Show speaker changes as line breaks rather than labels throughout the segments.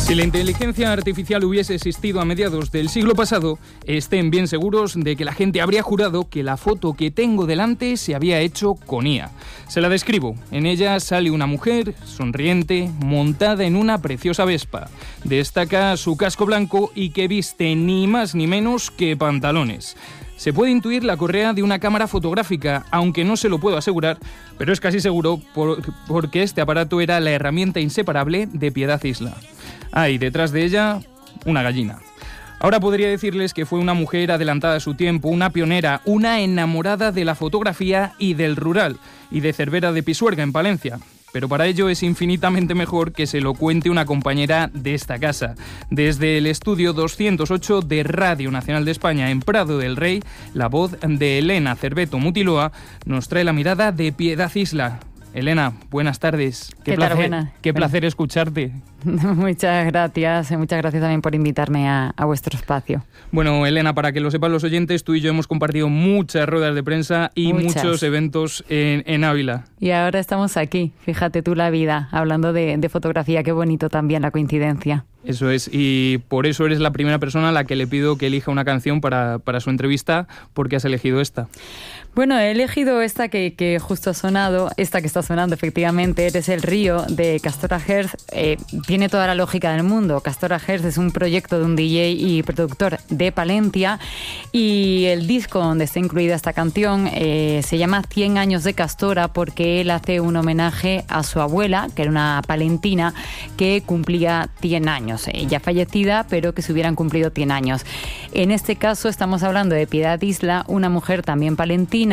Si la inteligencia artificial hubiese existido a mediados del siglo pasado, estén bien seguros de que la gente habría jurado que la foto que tengo delante se había hecho con IA. Se la describo. En ella sale una mujer sonriente, montada en una preciosa Vespa. Destaca su casco blanco y que viste ni más ni menos que pantalones. Se puede intuir la correa de una cámara fotográfica, aunque no se lo puedo asegurar, pero es casi seguro porque este aparato era la herramienta inseparable de Piedad Isla. Hay detrás de ella una gallina. Ahora podría decirles que fue una mujer adelantada a su tiempo, una pionera, una enamorada de la fotografía y del rural, y de Cervera de Pisuerga, en Palencia. Pero para ello es infinitamente mejor que se lo cuente una compañera de esta casa. Desde el estudio 208 de Radio Nacional de España en Prado del Rey, la voz de Elena Cerveto Mutiloa nos trae la mirada de Piedad Isla. Elena, buenas tardes. Qué placer escucharte.
Muchas gracias también por invitarme a vuestro espacio.
Bueno, Elena, para que lo sepan los oyentes, tú y yo hemos compartido muchas ruedas de prensa y muchos eventos en Ávila.
Y ahora estamos aquí, fíjate tú la vida, hablando de fotografía, qué bonito también la coincidencia.
Eso es, y por eso eres la primera persona a la que le pido que elija una canción para su entrevista. ¿Por qué has elegido esta?
Bueno, he elegido esta que justo ha sonado, esta que está sonando efectivamente, Eres el río, de Castora Herz. Tiene toda la lógica del mundo. Castora Herz es un proyecto de un DJ y productor de Palencia, y el disco donde está incluida esta canción se llama 100 años de Castora, porque él hace un homenaje a su abuela, que era una palentina que cumplía 100 años, ya fallecida, pero que se hubieran cumplido 100 años. En este caso estamos hablando de Piedad Isla, una mujer también palentina.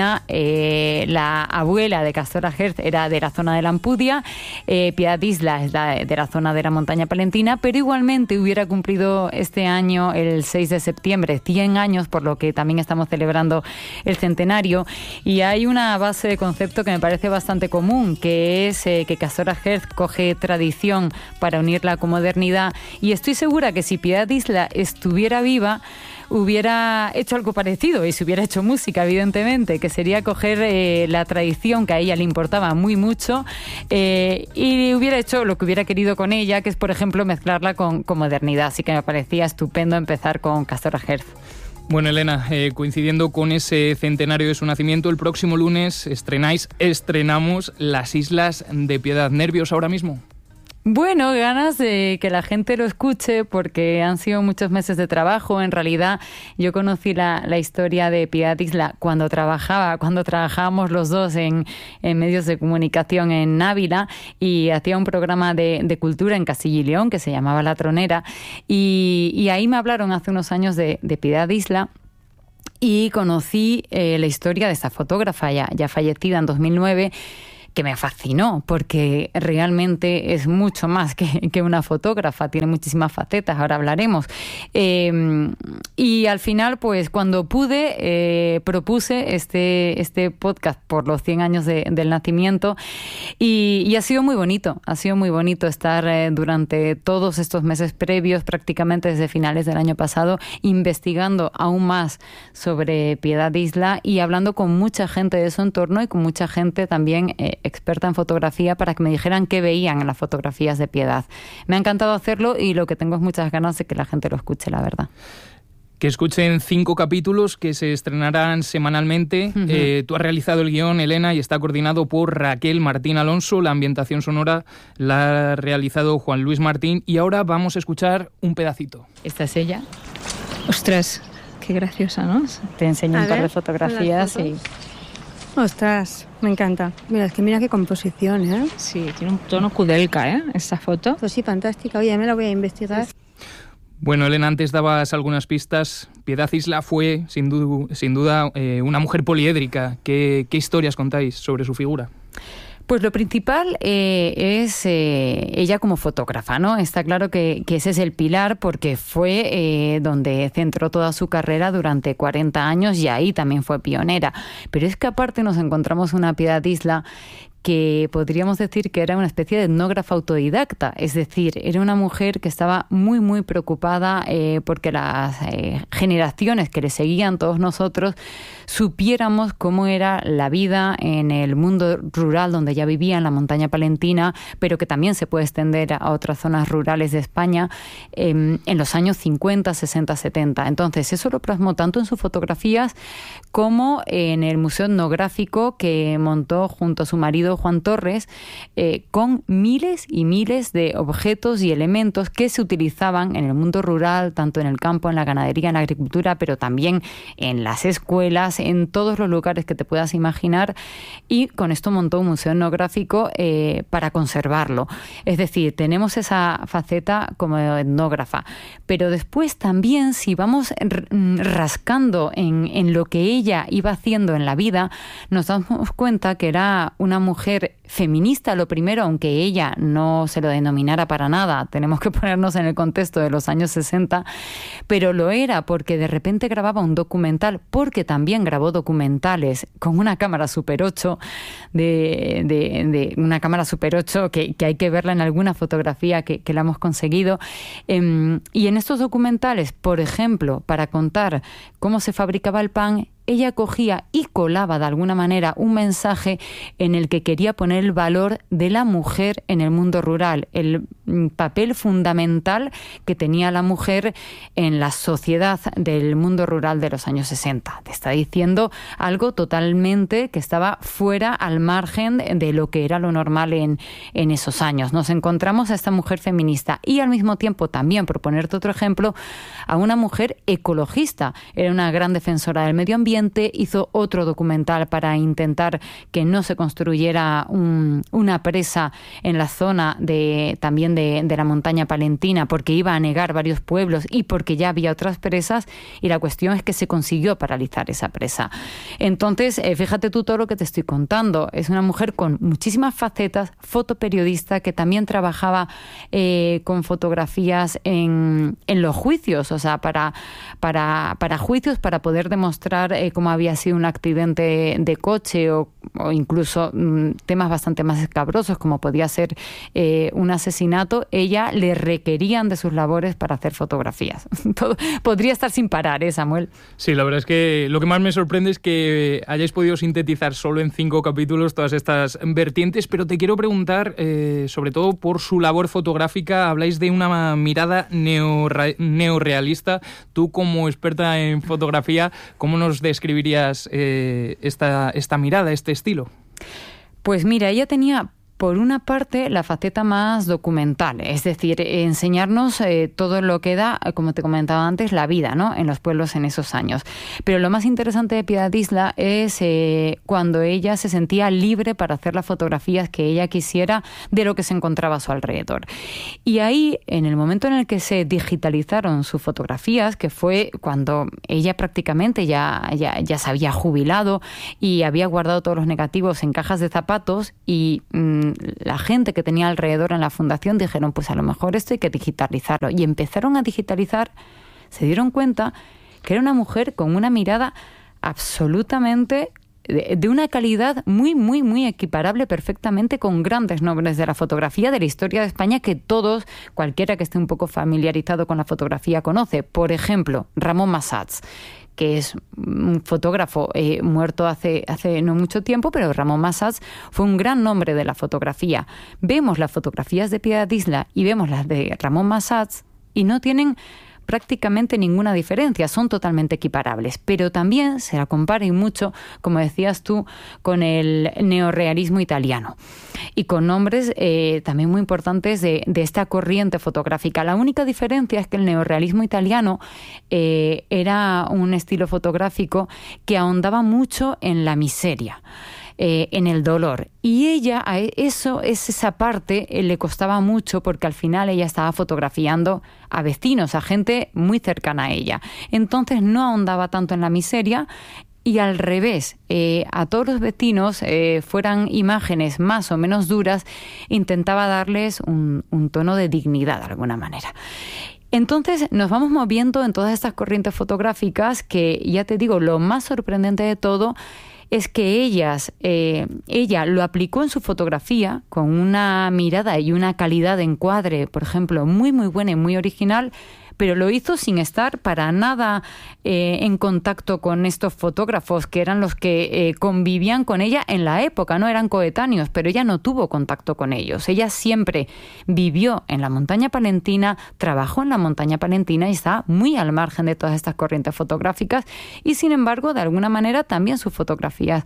La abuela de Castora Herz era de la zona de la Ampudia, Piedad Isla es de la zona de la montaña palentina, pero igualmente hubiera cumplido este año, el 6 de septiembre, 100 años, por lo que también estamos celebrando el centenario. Y hay una base de concepto que me parece bastante común, que es que Castora Herz coge tradición para unirla con modernidad, y estoy segura que si Piedad Isla estuviera viva, hubiera hecho algo parecido, y se hubiera hecho música, evidentemente, que sería coger la tradición que a ella le importaba muy mucho, y hubiera hecho lo que hubiera querido con ella, que es, por ejemplo, mezclarla con modernidad. Así que me parecía estupendo empezar con Castora Herz.
Bueno, Elena, coincidiendo con ese centenario de su nacimiento, el próximo lunes estrenamos Las Islas de Piedad. ¿Nervios ahora mismo?
Bueno, ganas de que la gente lo escuche, porque han sido muchos meses de trabajo. En realidad, yo conocí la historia de Piedad Isla cuando trabajábamos los dos en medios de comunicación en Ávila, y hacía un programa de cultura en Castilla y León que se llamaba La Tronera, y ahí me hablaron hace unos años de Piedad Isla. Y conocí la historia de esta fotógrafa ya fallecida en 2009, que me fascinó, porque realmente es mucho más que una fotógrafa, tiene muchísimas facetas, ahora hablaremos. Y al final, pues cuando pude, propuse este podcast por los 100 años del nacimiento, y ha sido muy bonito estar durante todos estos meses previos, prácticamente desde finales del año pasado, investigando aún más sobre Piedad Isla y hablando con mucha gente de su entorno y con mucha gente también experta en fotografía, para que me dijeran qué veían en las fotografías de Piedad. Me ha encantado hacerlo, y lo que tengo es muchas ganas de que la gente lo escuche, la verdad.
Que escuchen 5 capítulos que se estrenarán semanalmente. Uh-huh. Tú has realizado el guión, Elena, y está coordinado por Raquel Martín Alonso. La ambientación sonora la ha realizado Juan Luis Martín, y ahora vamos a escuchar un pedacito.
Esta es ella.
Ostras, qué graciosa, ¿no?
Te enseño un par de fotografías y...
Ostras, me encanta. Mira qué composición, ¿eh?
Sí, tiene un tono kudelka, ¿eh? Esta foto.
Pues sí, fantástica. Oye, me la voy a investigar.
Bueno, Elena, antes dabas algunas pistas. Piedad Isla fue, sin duda, una mujer poliédrica. ¿Qué historias contáis sobre su figura?
Pues lo principal es ella como fotógrafa, ¿no? Está claro que ese es el pilar, porque fue donde centró toda su carrera durante 40 años, y ahí también fue pionera. Pero es que aparte nos encontramos una Piedad Isla que podríamos decir que era una especie de etnógrafa autodidacta, es decir, era una mujer que estaba muy, muy preocupada porque las generaciones que le seguían, todos nosotros, supiéramos cómo era la vida en el mundo rural donde ella vivía, en la montaña palentina, pero que también se puede extender a otras zonas rurales de España en los años 50, 60, 70. Entonces, eso lo plasmó tanto en sus fotografías como en el Museo Etnográfico que montó junto a su marido Juan Torres, con miles y miles de objetos y elementos que se utilizaban en el mundo rural, tanto en el campo, en la ganadería, en la agricultura, pero también en las escuelas, en todos los lugares que te puedas imaginar, y con esto montó un museo etnográfico para conservarlo. Es decir, tenemos esa faceta como etnógrafa, pero después también, si vamos rascando en lo que ella iba haciendo en la vida, nos damos cuenta que era una mujer feminista, lo primero, aunque ella no se lo denominara para nada, tenemos que ponernos en el contexto de los años 60, pero lo era porque de repente grababa un documental, porque también grabó documentales con una cámara Super 8, de una cámara Super 8 que hay que verla en alguna fotografía que la hemos conseguido. Y en estos documentales, por ejemplo, para contar cómo se fabricaba el pan, ella cogía y colaba de alguna manera un mensaje en el que quería poner el valor de la mujer en el mundo rural, el papel fundamental que tenía la mujer en la sociedad del mundo rural de los años 60. Te está diciendo algo totalmente que estaba fuera, al margen de lo que era lo normal en esos años. Nos encontramos a esta mujer feminista y al mismo tiempo también, por ponerte otro ejemplo, a una mujer ecologista. Era una gran defensora del medio ambiente, hizo otro documental para intentar que no se construyera una presa en la zona también de la montaña palentina, porque iba a anegar varios pueblos y porque ya había otras presas, y la cuestión es que se consiguió paralizar esa presa. Entonces, fíjate tú todo lo que te estoy contando. Es una mujer con muchísimas facetas, fotoperiodista, que también trabajaba con fotografías en los juicios, o sea, para juicios, para poder demostrar cómo había sido un accidente de coche o incluso temas bastante más escabrosos, como podía ser un asesinato. Ella le requerían de sus labores para hacer fotografías. Todo, podría estar sin parar, Samuel.
Sí, la verdad es que lo que más me sorprende es que hayáis podido sintetizar solo en 5 capítulos todas estas vertientes, pero te quiero preguntar, sobre todo por su labor fotográfica, habláis de una mirada neorrealista. Tú, como experta en fotografía, ¿cómo nos describirías esta mirada, este estilo?
Pues mira, ella tenía, por una parte, la faceta más documental, es decir, enseñarnos todo lo que da, como te comentaba antes, la vida, ¿no?, en los pueblos en esos años. Pero lo más interesante de Piedad Isla es cuando ella se sentía libre para hacer las fotografías que ella quisiera de lo que se encontraba a su alrededor. Y ahí, en el momento en el que se digitalizaron sus fotografías, que fue cuando ella prácticamente ya se había jubilado y había guardado todos los negativos en cajas de zapatos, y la gente que tenía alrededor en la fundación dijeron, pues a lo mejor esto hay que digitalizarlo, y empezaron a digitalizar. Se dieron cuenta que era una mujer con una mirada absolutamente de una calidad muy, muy, muy equiparable perfectamente con grandes nombres de la fotografía de la historia de España que todos, cualquiera que esté un poco familiarizado con la fotografía, conoce. Por ejemplo, Ramon Massats, que es un fotógrafo muerto hace no mucho tiempo, pero Ramon Massats fue un gran nombre de la fotografía. Vemos las fotografías de Piedad Isla y vemos las de Ramon Massats y no tienen prácticamente ninguna diferencia, son totalmente equiparables, pero también se la compara y mucho, como decías tú, con el neorrealismo italiano y con nombres también muy importantes de esta corriente fotográfica. La única diferencia es que el neorrealismo italiano era un estilo fotográfico que ahondaba mucho en la miseria, en el dolor. Y ella, esa parte le costaba mucho, porque al final ella estaba fotografiando a vecinos, a gente muy cercana a ella. Entonces no ahondaba tanto en la miseria, y al revés, a todos los vecinos, fueran imágenes más o menos duras, intentaba darles un tono de dignidad de alguna manera. Entonces nos vamos moviendo en todas estas corrientes fotográficas que, ya te digo, lo más sorprendente de todo es que ella lo aplicó en su fotografía con una mirada y una calidad de encuadre, por ejemplo, muy muy buena y muy original, pero lo hizo sin estar para nada en contacto con estos fotógrafos que eran los que convivían con ella en la época, no eran coetáneos, pero ella no tuvo contacto con ellos. Ella siempre vivió en la montaña palentina, trabajó en la montaña palentina y está muy al margen de todas estas corrientes fotográficas, y sin embargo, de alguna manera también sus fotografías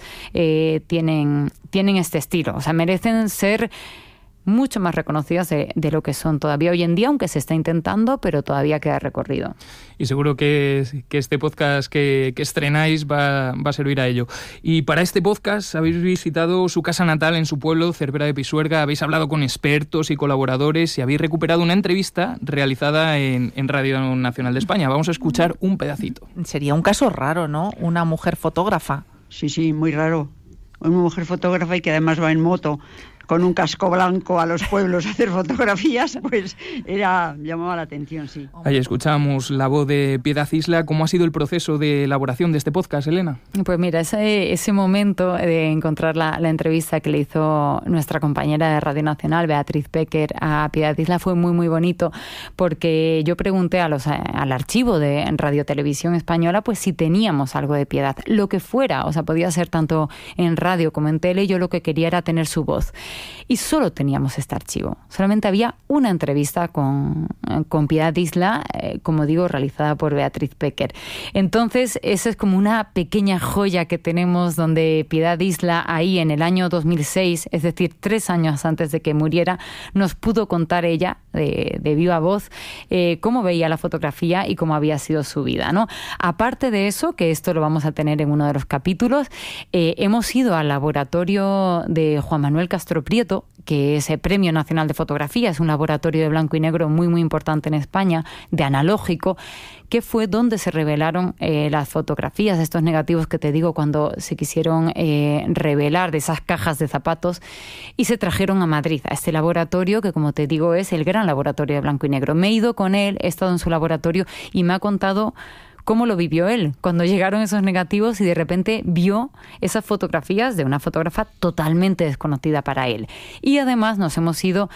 tienen este estilo, o sea, merecen ser mucho más reconocidas de lo que son todavía hoy en día, aunque se está intentando, pero todavía queda recorrido.
Y seguro que este podcast que estrenáis va a servir a ello. Y para este podcast habéis visitado su casa natal en su pueblo, Cervera de Pisuerga, habéis hablado con expertos y colaboradores y habéis recuperado una entrevista realizada en Radio Nacional de España. Vamos a escuchar un pedacito.
Sería un caso raro, ¿no? Una mujer fotógrafa.
Sí, muy raro. Una mujer fotógrafa y que además va en moto con un casco blanco a los pueblos a hacer fotografías, pues llamaba la atención, sí.
Ahí escuchamos la voz de Piedad Isla. ¿Cómo ha sido el proceso de elaboración de este podcast, Elena?
Pues mira, ese momento de encontrar la entrevista que le hizo nuestra compañera de Radio Nacional, Beatriz Becker, a Piedad Isla fue muy, muy bonito, porque yo pregunté al archivo de Radio Televisión Española pues si teníamos algo de Piedad, lo que fuera, o sea, podía ser tanto en radio como en tele, yo lo que quería era tener su voz. Y solo teníamos este archivo. Solamente había una entrevista con Piedad Isla, como digo, realizada por Beatriz Becker. Entonces, eso es como una pequeña joya que tenemos, donde Piedad Isla, ahí en el año 2006, es decir, 3 años antes de que muriera, nos pudo contar ella, de viva voz, cómo veía la fotografía y cómo había sido su vida, ¿no? Aparte de eso, que esto lo vamos a tener en uno de los capítulos, hemos ido al laboratorio de Juan Manuel Castro Prieto, que es el Premio Nacional de Fotografía, es un laboratorio de blanco y negro muy, muy importante en España, de analógico, que fue donde se revelaron las fotografías, estos negativos que te digo, cuando se quisieron revelar de esas cajas de zapatos, y se trajeron a Madrid, a este laboratorio que, como te digo, es el gran laboratorio de blanco y negro. Me he ido con él, he estado en su laboratorio y me ha contado cómo lo vivió él cuando llegaron esos negativos y de repente vio esas fotografías de una fotógrafa totalmente desconocida para él. Y además nos hemos ido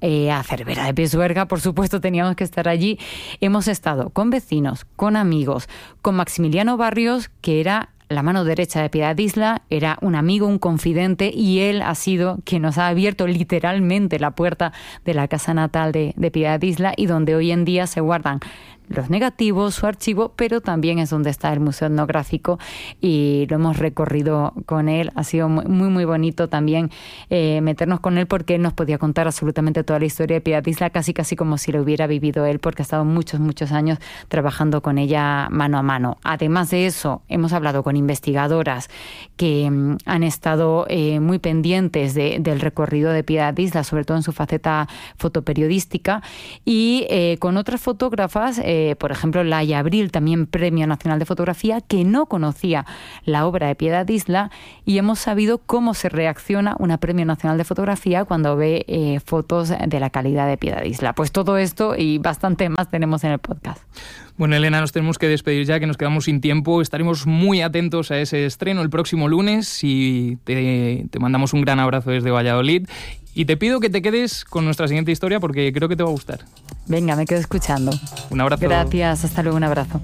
a Cervera de Pisuerga, por supuesto teníamos que estar allí. Hemos estado con vecinos, con amigos, con Maximiliano Barrios, que era la mano derecha de Piedad Isla, era un amigo, un confidente, y él ha sido quien nos ha abierto literalmente la puerta de la casa natal de Piedad Isla, y donde hoy en día se guardan los negativos, su archivo, pero también es donde está el Museo Etnográfico, y lo hemos recorrido con él. Ha sido muy, muy, muy bonito también meternos con él, porque él nos podía contar absolutamente toda la historia de Piedad Isla, casi como si lo hubiera vivido él, porque ha estado muchos, muchos años trabajando con ella mano a mano. Además de eso, hemos hablado con investigadoras que han estado muy pendientes del recorrido de Piedad Isla, sobre todo en su faceta fotoperiodística, y con otras fotógrafas, por ejemplo, Laia Abril, también Premio Nacional de Fotografía, que no conocía la obra de Piedad Isla, y hemos sabido cómo se reacciona una Premio Nacional de Fotografía cuando ve fotos de la calidad de Piedad Isla. Pues todo esto y bastante más tenemos en el podcast.
Bueno, Elena, nos tenemos que despedir ya, que nos quedamos sin tiempo. Estaremos muy atentos a ese estreno el próximo lunes y te mandamos un gran abrazo desde Valladolid. Y te pido que te quedes con nuestra siguiente historia porque creo que te va a gustar.
Venga, me quedo escuchando.
Un abrazo.
Gracias, hasta luego, un abrazo.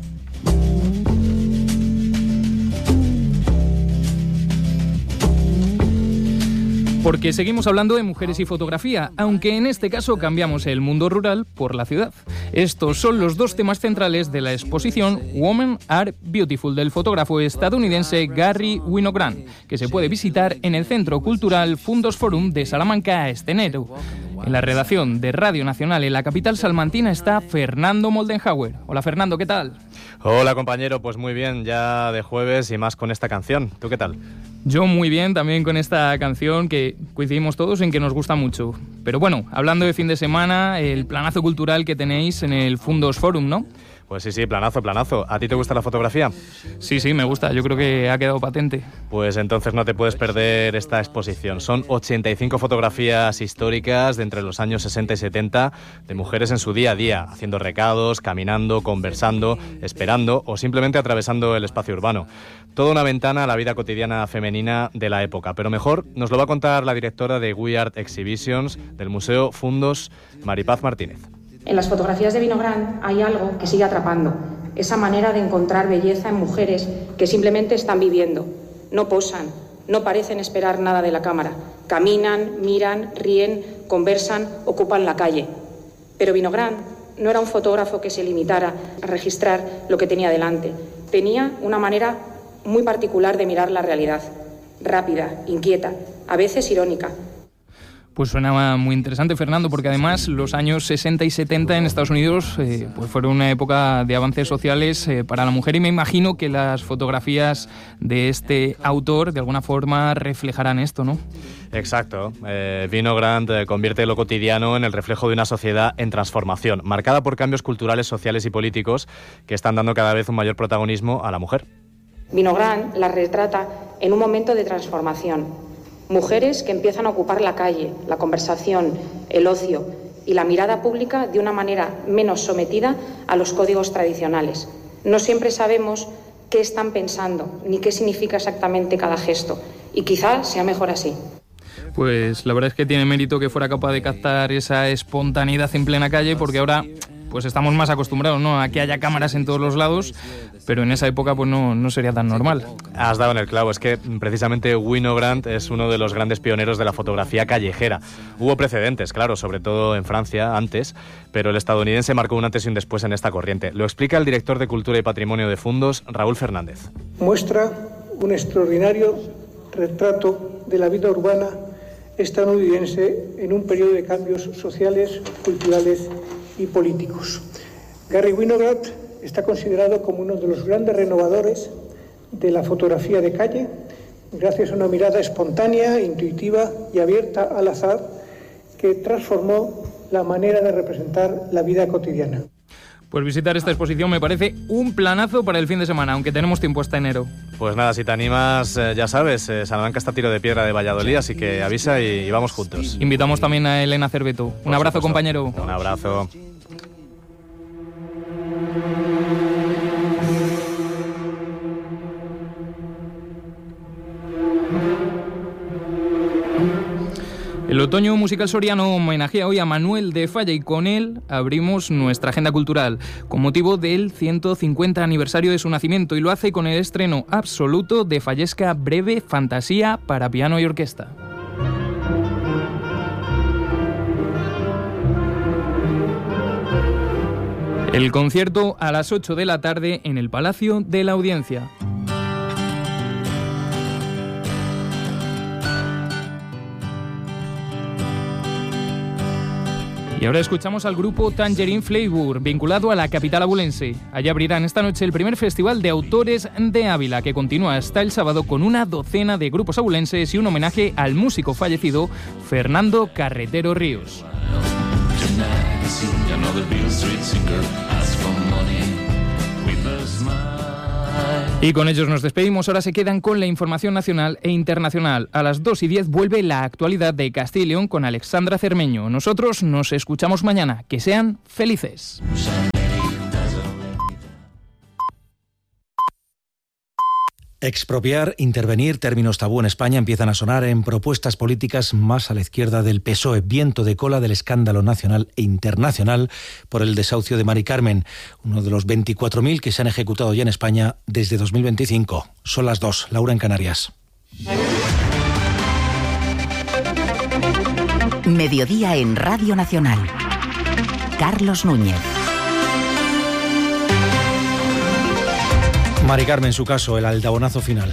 Porque seguimos hablando de mujeres y fotografía, aunque en este caso cambiamos el mundo rural por la ciudad. Estos son los 2 temas centrales de la exposición Women Are Beautiful del fotógrafo estadounidense Gary Winogrand, que se puede visitar en el Centro Cultural Fundos Forum de Salamanca este enero. En la redacción de Radio Nacional en la capital salmantina está Fernando Moldenhauer. Hola Fernando, ¿qué tal?
Hola compañero, pues muy bien, ya de jueves y más con esta canción. ¿Tú qué tal?
Yo muy bien, también con esta canción que coincidimos todos en que nos gusta mucho. Pero bueno, hablando de fin de semana, el planazo cultural que tenéis en el Fundos Forum, ¿no?
Pues sí, planazo. ¿A ti te gusta la fotografía?
Sí, me gusta. Yo creo que ha quedado patente.
Pues entonces no te puedes perder esta exposición. Son 85 fotografías históricas de entre los años 60 y 70 de mujeres en su día a día, haciendo recados, caminando, conversando, esperando o simplemente atravesando el espacio urbano. Toda una ventana a la vida cotidiana femenina de la época. Pero mejor nos lo va a contar la directora de We Art Exhibitions del Museo Fundos, Maripaz Martínez.
En las fotografías de Vinogrand hay algo que sigue atrapando, esa manera de encontrar belleza en mujeres que simplemente están viviendo, no posan, no parecen esperar nada de la cámara, caminan, miran, ríen, conversan, ocupan la calle. Pero Vinogrand no era un fotógrafo que se limitara a registrar lo que tenía delante, tenía una manera muy particular de mirar la realidad, rápida, inquieta, a veces irónica.
Pues suena muy interesante, Fernando, porque además los años 60 y 70 en Estados Unidos pues fueron una época de avances sociales para la mujer, y me imagino que las fotografías de este autor de alguna forma reflejarán esto, ¿no?
Exacto. Vinogrand convierte lo cotidiano en el reflejo de una sociedad en transformación, marcada por cambios culturales, sociales y políticos que están dando cada vez un mayor protagonismo a la mujer.
Vinogrand la retrata en un momento de transformación. Mujeres que empiezan a ocupar la calle, la conversación, el ocio y la mirada pública de una manera menos sometida a los códigos tradicionales. No siempre sabemos qué están pensando ni qué significa exactamente cada gesto, y quizá sea mejor así.
Pues la verdad es que tiene mérito que fuera capaz de captar esa espontaneidad en plena calle, porque ahora pues estamos más acostumbrados, ¿no?, a que haya cámaras en todos los lados, pero en esa época pues no sería tan normal.
Has dado en el clavo, es que precisamente Vinogrand es uno de los grandes pioneros de la fotografía callejera. Hubo precedentes, claro, sobre todo en Francia antes, pero el estadounidense marcó un antes y un después en esta corriente. Lo explica el director de Cultura y Patrimonio de Fundos, Raúl Fernández.
Muestra un extraordinario retrato de la vida urbana estadounidense en un periodo de cambios sociales, culturales y políticos. Garry Winograd está considerado como uno de los grandes renovadores de la fotografía de calle, gracias a una mirada espontánea, intuitiva y abierta al azar que transformó la manera de representar la vida cotidiana.
Pues visitar esta exposición me parece un planazo para el fin de semana, aunque tenemos tiempo hasta enero.
Pues nada, si te animas, ya sabes, Salamanca está a tiro de piedra de Valladolid, así que avisa y vamos juntos.
Invitamos también a Elena Cerveto. Un abrazo, compañero.
Un abrazo.
El otoño musical soriano homenajea hoy a Manuel de Falla, y con él abrimos nuestra agenda cultural con motivo del 150 aniversario de su nacimiento, y lo hace con el estreno absoluto de Fallesca Breve Fantasía para piano y orquesta. El concierto a las 8 de la tarde en el Palacio de la Audiencia. Y ahora escuchamos al grupo Tangerine Flavor, vinculado a la capital abulense. Allí abrirán esta noche el primer festival de autores de Ávila, que continúa hasta el sábado con una docena de grupos abulenses y un homenaje al músico fallecido Fernando Carretero Ríos. Y con ellos nos despedimos. Ahora se quedan con la información nacional e internacional. A las 2:10 vuelve la actualidad de Castilla y León con Alexandra Cermeño. Nosotros nos escuchamos mañana. Que sean felices.
Expropiar, intervenir, términos tabú en España empiezan a sonar en propuestas políticas más a la izquierda del PSOE, viento de cola del escándalo nacional e internacional por el desahucio de Mari Carmen, uno de los 24.000 que se han ejecutado ya en España desde 2025. Son las 2, Laura en Canarias.
Mediodía en Radio Nacional. Carlos Núñez.
Mari Carmen, su caso, el aldabonazo final.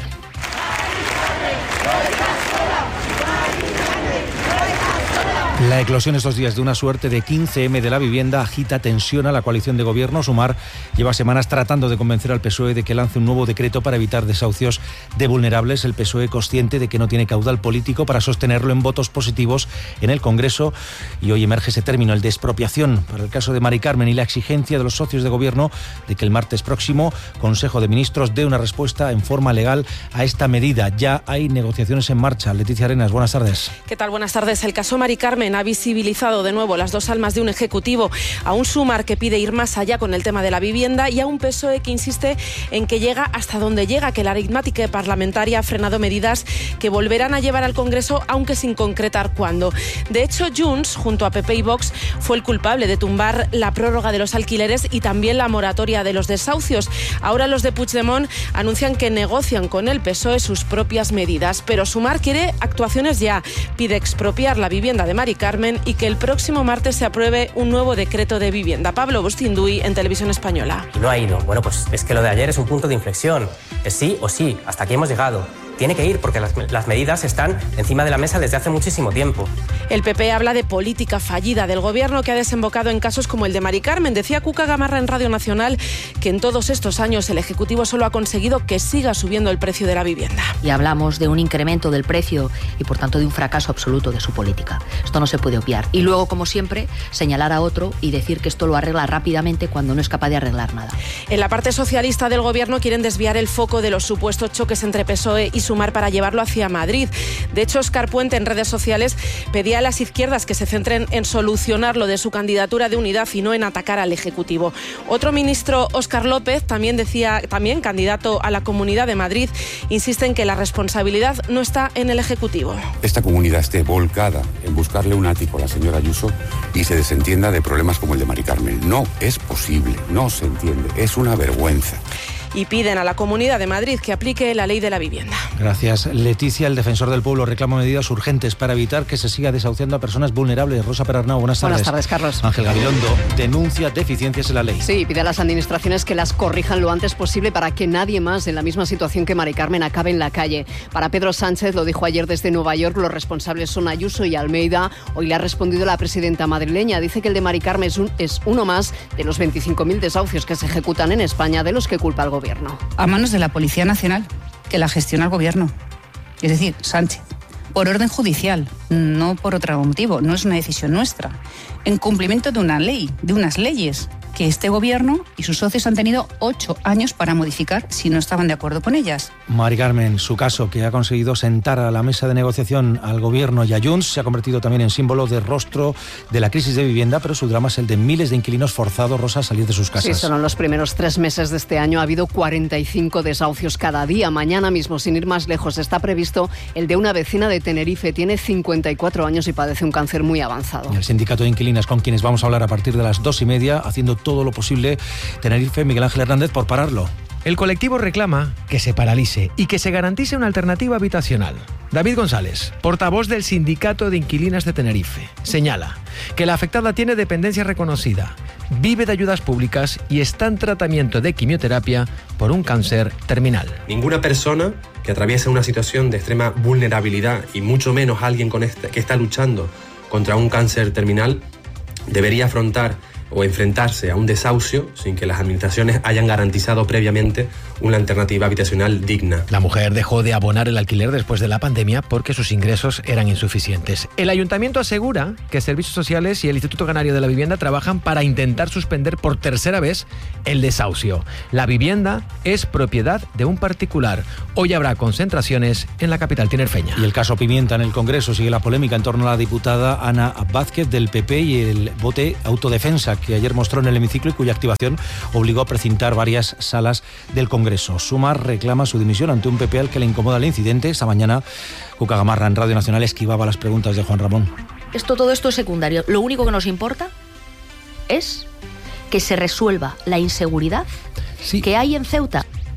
La eclosión estos días de una suerte de 15M de la vivienda agita, tensiona la coalición de gobierno. Sumar lleva semanas tratando de convencer al PSOE de que lance un nuevo decreto para evitar desahucios de vulnerables. El PSOE, consciente de que no tiene caudal político para sostenerlo en votos positivos en el Congreso, y hoy emerge ese término, el de expropiación, para el caso de Mari Carmen, y la exigencia de los socios de gobierno de que el martes próximo Consejo de Ministros dé una respuesta en forma legal a esta medida. Ya hay negociaciones en marcha. Leticia Arenas, buenas tardes.
¿Qué tal? Buenas tardes. El caso Mari Carmen ha visibilizado de nuevo las dos almas de un ejecutivo, a un Sumar que pide ir más allá con el tema de la vivienda y a un PSOE que insiste en que llega hasta donde llega, que la aritmética parlamentaria ha frenado medidas que volverán a llevar al Congreso, aunque sin concretar cuándo. De hecho, Junts, junto a PP y Vox, fue el culpable de tumbar la prórroga de los alquileres y también la moratoria de los desahucios. Ahora los de Puigdemont anuncian que negocian con el PSOE sus propias medidas, pero Sumar quiere actuaciones ya. Pide expropiar la vivienda de Mari Carmen y que el próximo martes se apruebe un nuevo decreto de vivienda. Pablo Bustinduy, en Televisión Española.
No ha ido. Bueno, pues es que lo de ayer es un punto de inflexión. Es sí o sí, hasta aquí hemos llegado. Tiene que ir porque las medidas están encima de la mesa desde hace muchísimo tiempo.
El PP habla de política fallida del gobierno que ha desembocado en casos como el de Mari Carmen. Decía Cuca Gamarra en Radio Nacional que en todos estos años el Ejecutivo solo ha conseguido que siga subiendo el precio de la vivienda.
Y hablamos de un incremento del precio y por tanto de un fracaso absoluto de su política. Esto no se puede obviar. Y luego, como siempre, señalar a otro y decir que esto lo arregla rápidamente cuando no es capaz de arreglar nada.
En la parte socialista del gobierno quieren desviar el foco de los supuestos choques entre PSOE y Sumar para llevarlo hacia Madrid. De hecho, Óscar Puente en redes sociales pedía a las izquierdas que se centren en solucionar lo de su candidatura de unidad y no en atacar al Ejecutivo. Otro ministro, Óscar López, también candidato a la Comunidad de Madrid, insiste en que la responsabilidad no está en el Ejecutivo.
Esta comunidad esté volcada en buscarle un ático a la señora Ayuso y se desentienda de problemas como el de Mari Carmen. No es posible, no se entiende, es una vergüenza.
Y piden a la Comunidad de Madrid que aplique la ley de la vivienda.
Gracias, Leticia. El Defensor del Pueblo reclama medidas urgentes para evitar que se siga desahuciando a personas vulnerables. Rosa Perarnau, buenas tardes.
Buenas tardes, Carlos.
Ángel Gabilondo denuncia deficiencias en la ley.
Sí, pide a las administraciones que las corrijan lo antes posible para que nadie más en la misma situación que Mari Carmen acabe en la calle. Para Pedro Sánchez, lo dijo ayer desde Nueva York, los responsables son Ayuso y Almeida. Hoy le ha respondido la presidenta madrileña. Dice que el de Mari Carmen es uno más de los 25.000 desahucios que se ejecutan en España, de los que culpa al gobierno.
A manos de la Policía Nacional, que la gestiona el gobierno, es decir, Sánchez, por orden judicial, no por otro motivo, no es una decisión nuestra, en cumplimiento de una ley, de unas leyes que este gobierno y sus socios han tenido 8 años para modificar si no estaban de acuerdo con ellas.
Mari Carmen, su caso, que ha conseguido sentar a la mesa de negociación al gobierno y a Junts, se ha convertido también en símbolo de rostro de la crisis de vivienda, pero su drama es el de miles de inquilinos forzados, Rosa, a salir de sus casas.
Sí, solo en los primeros 3 meses de este año ha habido 45 desahucios cada día. Mañana mismo, sin ir más lejos, está previsto el de una vecina de Tenerife. Tiene 54 años y padece un cáncer muy avanzado.
Y el sindicato de inquilinas, con quienes vamos a hablar a partir de las 2:30, haciendo todo lo posible, Tenerife, Miguel Ángel Hernández, por pararlo.
El colectivo reclama que se paralice y que se garantice una alternativa habitacional. David González, portavoz del Sindicato de Inquilinas de Tenerife, señala que la afectada tiene dependencia reconocida, vive de ayudas públicas y está en tratamiento de quimioterapia por un cáncer terminal.
Ninguna persona que atraviesa una situación de extrema vulnerabilidad, y mucho menos alguien que está luchando contra un cáncer terminal, debería afrontar o enfrentarse a un desahucio sin que las administraciones hayan garantizado previamente una alternativa habitacional digna.
La mujer dejó de abonar el alquiler después de la pandemia porque sus ingresos eran insuficientes. El ayuntamiento asegura que Servicios Sociales y el Instituto Canario de la Vivienda trabajan para intentar suspender por tercera vez el desahucio. La vivienda es propiedad de un particular. Hoy habrá concentraciones en la capital tinerfeña.
Y el caso Pimienta en el Congreso. Sigue la polémica en torno a la diputada Ana Vázquez del PP y el bote autodefensa que ayer mostró en el hemiciclo y cuya activación obligó a precintar varias salas del Congreso. Sumar reclama su dimisión ante un PP al que le incomoda el incidente. Esta mañana Cuca Gamarra en Radio Nacional esquivaba las preguntas de Juan Ramón.
Todo esto es secundario. Lo único que nos importa es que se resuelva la inseguridad que hay en Ceuta.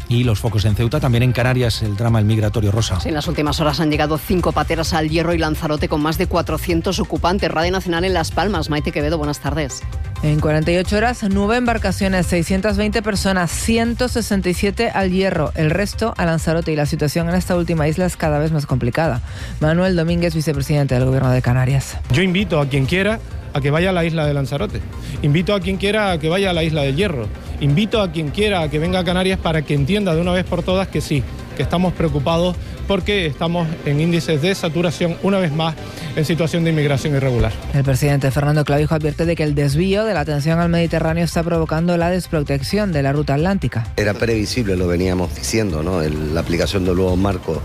Y los focos en Ceuta, también en Canarias, el drama el migratorio, Rosa.
Sí, en las últimas horas han llegado 5 pateras al Hierro y Lanzarote con más de 400 ocupantes. Radio Nacional en Las Palmas. Maite Quevedo, buenas tardes.
En 48 horas, 9 embarcaciones, 620 personas, 167 al Hierro, el resto a Lanzarote, y la situación en esta última isla es cada vez más complicada. Manuel Domínguez, vicepresidente del Gobierno de Canarias.
Yo invito a quien quiera a que vaya a la isla de Lanzarote. Invito a quien quiera a que vaya a la isla del Hierro. Invito a quien quiera a que venga a Canarias para que entienda de una vez por todas que sí, que estamos preocupados porque estamos en índices de saturación, una vez más, en situación de inmigración irregular.
El presidente Fernando Clavijo advierte de que el desvío de la atención al Mediterráneo está provocando la desprotección de la ruta atlántica.
Era previsible, lo veníamos diciendo, ¿no? La aplicación del nuevo marco,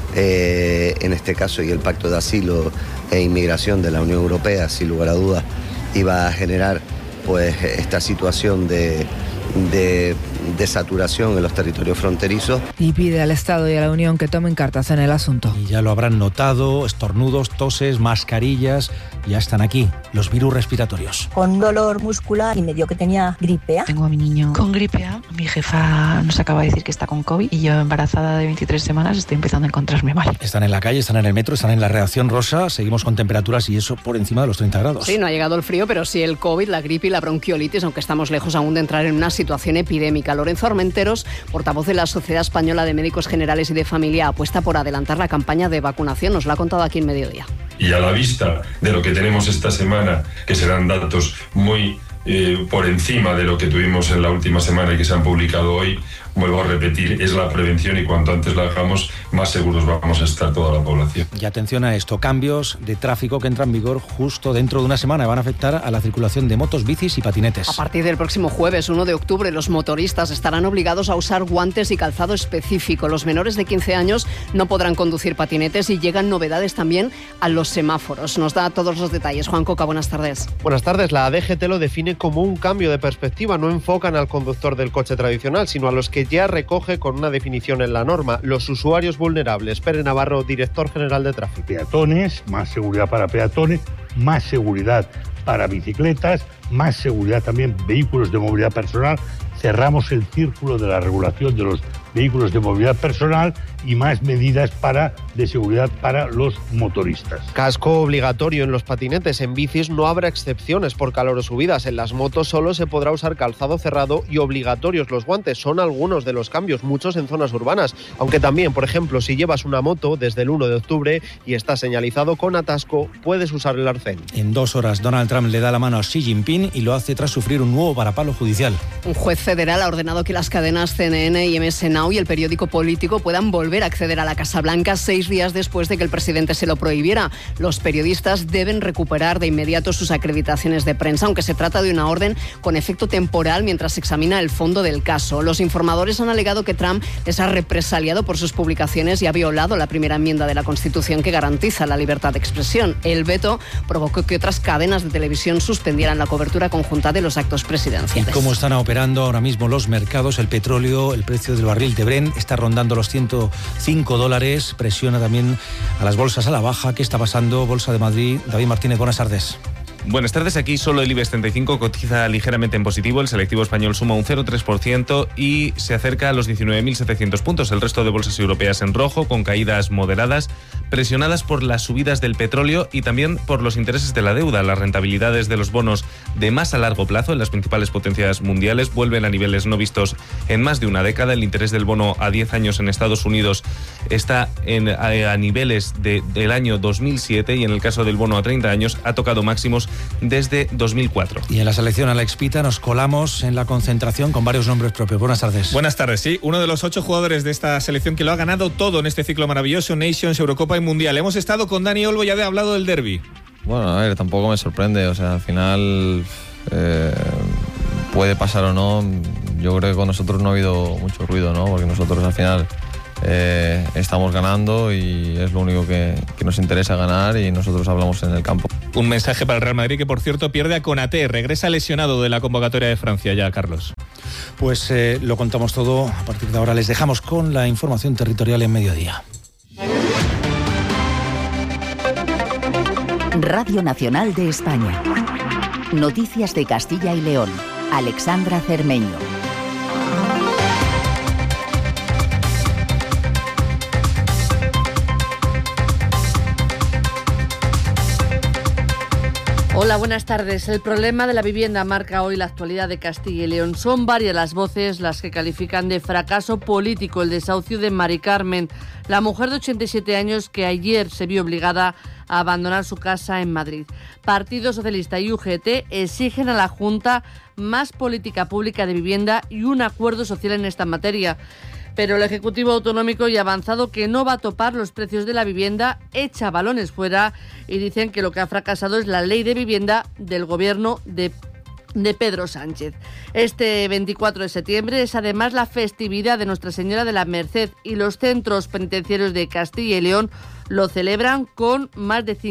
en este caso, y el pacto de asilo e inmigración de la Unión Europea, sin lugar a dudas, iba a generar pues esta situación de saturación en los territorios fronterizos.
Y pide al Estado y a la Unión que tomen cartas en el asunto.
Y ya lo habrán notado, estornudos, toses, mascarillas, ya están aquí los virus respiratorios.
Con dolor muscular y me dio que tenía gripe A.
Tengo a mi niño con gripe A, mi jefa nos acaba de decir que está con COVID y yo, embarazada de 23 semanas, estoy empezando a encontrarme mal.
Están en la calle, están en el metro, están en la reacción, Rosa, seguimos con temperaturas y eso por encima de los 30 grados.
Sí, no ha llegado el frío, pero sí el COVID, la gripe y la bronquiolitis, aunque estamos lejos aún de entrar en una situación epidémica. Lorenzo Armenteros, portavoz de la Sociedad Española de Médicos Generales y de Familia, apuesta por adelantar la campaña de vacunación. Nos lo ha contado aquí en Mediodía.
Y a la vista de lo que tenemos esta semana, que serán datos muy por encima de lo que tuvimos en la última semana y que se han publicado hoy, vuelvo a repetir, es la prevención, y cuanto antes la hagamos, más seguros vamos a estar toda la población.
Y atención a esto, cambios de tráfico que entran en vigor justo dentro de una semana, van a afectar a la circulación de motos, bicis y patinetes.
A partir del próximo jueves, 1 de octubre, los motoristas estarán obligados a usar guantes y calzado específico. Los menores de 15 años no podrán conducir patinetes y llegan novedades también a los semáforos. Nos da todos los detalles. Juan Coca, buenas tardes.
Buenas tardes. La DGT lo define como un cambio de perspectiva. No enfocan al conductor del coche tradicional, sino a los que ya recoge con una definición en la norma: los usuarios vulnerables. Pere Navarro, director general de tráfico.
Peatones, más seguridad para peatones, más seguridad para bicicletas, más seguridad también vehículos de movilidad personal. Cerramos el círculo de la regulación de los vehículos de movilidad personal y más medidas de seguridad para los motoristas.
Casco obligatorio en los patinetes. En bicis no habrá excepciones por calor o subidas. En las motos solo se podrá usar calzado cerrado y obligatorios los guantes. Son algunos de los cambios, muchos en zonas urbanas. Aunque también, por ejemplo, si llevas una moto desde el 1 de octubre y está señalizado con atasco, puedes usar el arcén.
En 2 horas, Donald Trump le da la mano a Xi Jinping y lo hace tras sufrir un nuevo varapalo judicial.
Un juez federal ha ordenado que las cadenas CNN y MS Now y el periódico político puedan volver a acceder a la Casa Blanca 6 días después de que el presidente se lo prohibiera. Los periodistas deben recuperar de inmediato sus acreditaciones de prensa, aunque se trata de una orden con efecto temporal mientras se examina el fondo del caso. Los informadores han alegado que Trump les ha represaliado por sus publicaciones y ha violado la primera enmienda de la Constitución que garantiza la libertad de expresión. El veto provocó que otras cadenas de televisión suspendieran la cobertura conjunta de los actos presidenciales.
¿Y cómo están operando ahora mismo los mercados? El petróleo, el precio del barril de Brent está rondando los $105, presiona también a las bolsas a la baja. ¿Qué está pasando? Bolsa de Madrid, David Martínez, buenas tardes.
Buenas tardes, aquí solo el IBEX 35 cotiza ligeramente en positivo, el selectivo español suma un 0,3% y se acerca a los 19.700 puntos. El resto de bolsas europeas en rojo, con caídas moderadas, presionadas por las subidas del petróleo y también por los intereses de la deuda. Las rentabilidades de los bonos de más a largo plazo en las principales potencias mundiales vuelven a niveles no vistos en más de una década. El interés del bono a 10 años en Estados Unidos está a niveles del año 2007 y en el caso del bono a 30 años ha tocado máximos desde 2004.
Y en la selección Alex Pita nos colamos en la concentración con varios nombres propios. Buenas tardes.
Buenas tardes, sí. Uno de los 8 jugadores de esta selección que lo ha ganado todo en este ciclo maravilloso, Nations, Eurocopa y Mundial. Hemos estado con Dani Olmo y ya he hablado del derbi.
Bueno, a ver, tampoco me sorprende. O sea, al final puede pasar o no. Yo creo que con nosotros no ha habido mucho ruido, ¿no? Porque nosotros al final estamos ganando y es lo único que nos interesa, ganar, y nosotros hablamos en el campo.
Un mensaje para el Real Madrid, que por cierto pierde a Konaté, regresa lesionado de la convocatoria de Francia ya, Carlos.
Pues lo contamos todo. A partir de ahora les dejamos con la información territorial en Mediodía.
Radio Nacional de España. Noticias de Castilla y León. Alexandra Cermeño.
Hola, buenas tardes. El problema de la vivienda marca hoy la actualidad de Castilla y León. Son varias las voces las que califican de fracaso político el desahucio de Mari Carmen, la mujer de 87 años que ayer se vio obligada a abandonar su casa en Madrid. Partido Socialista y UGT exigen a la Junta más política pública de vivienda y un acuerdo social en esta materia. Pero el Ejecutivo Autonómico ya ha avanzado que no va a topar los precios de la vivienda, echa balones fuera y dicen que lo que ha fracasado es la ley de vivienda del gobierno de Pedro Sánchez. Este 24 de septiembre es además la festividad de Nuestra Señora de la Merced y los centros penitenciarios de Castilla y León lo celebran con más de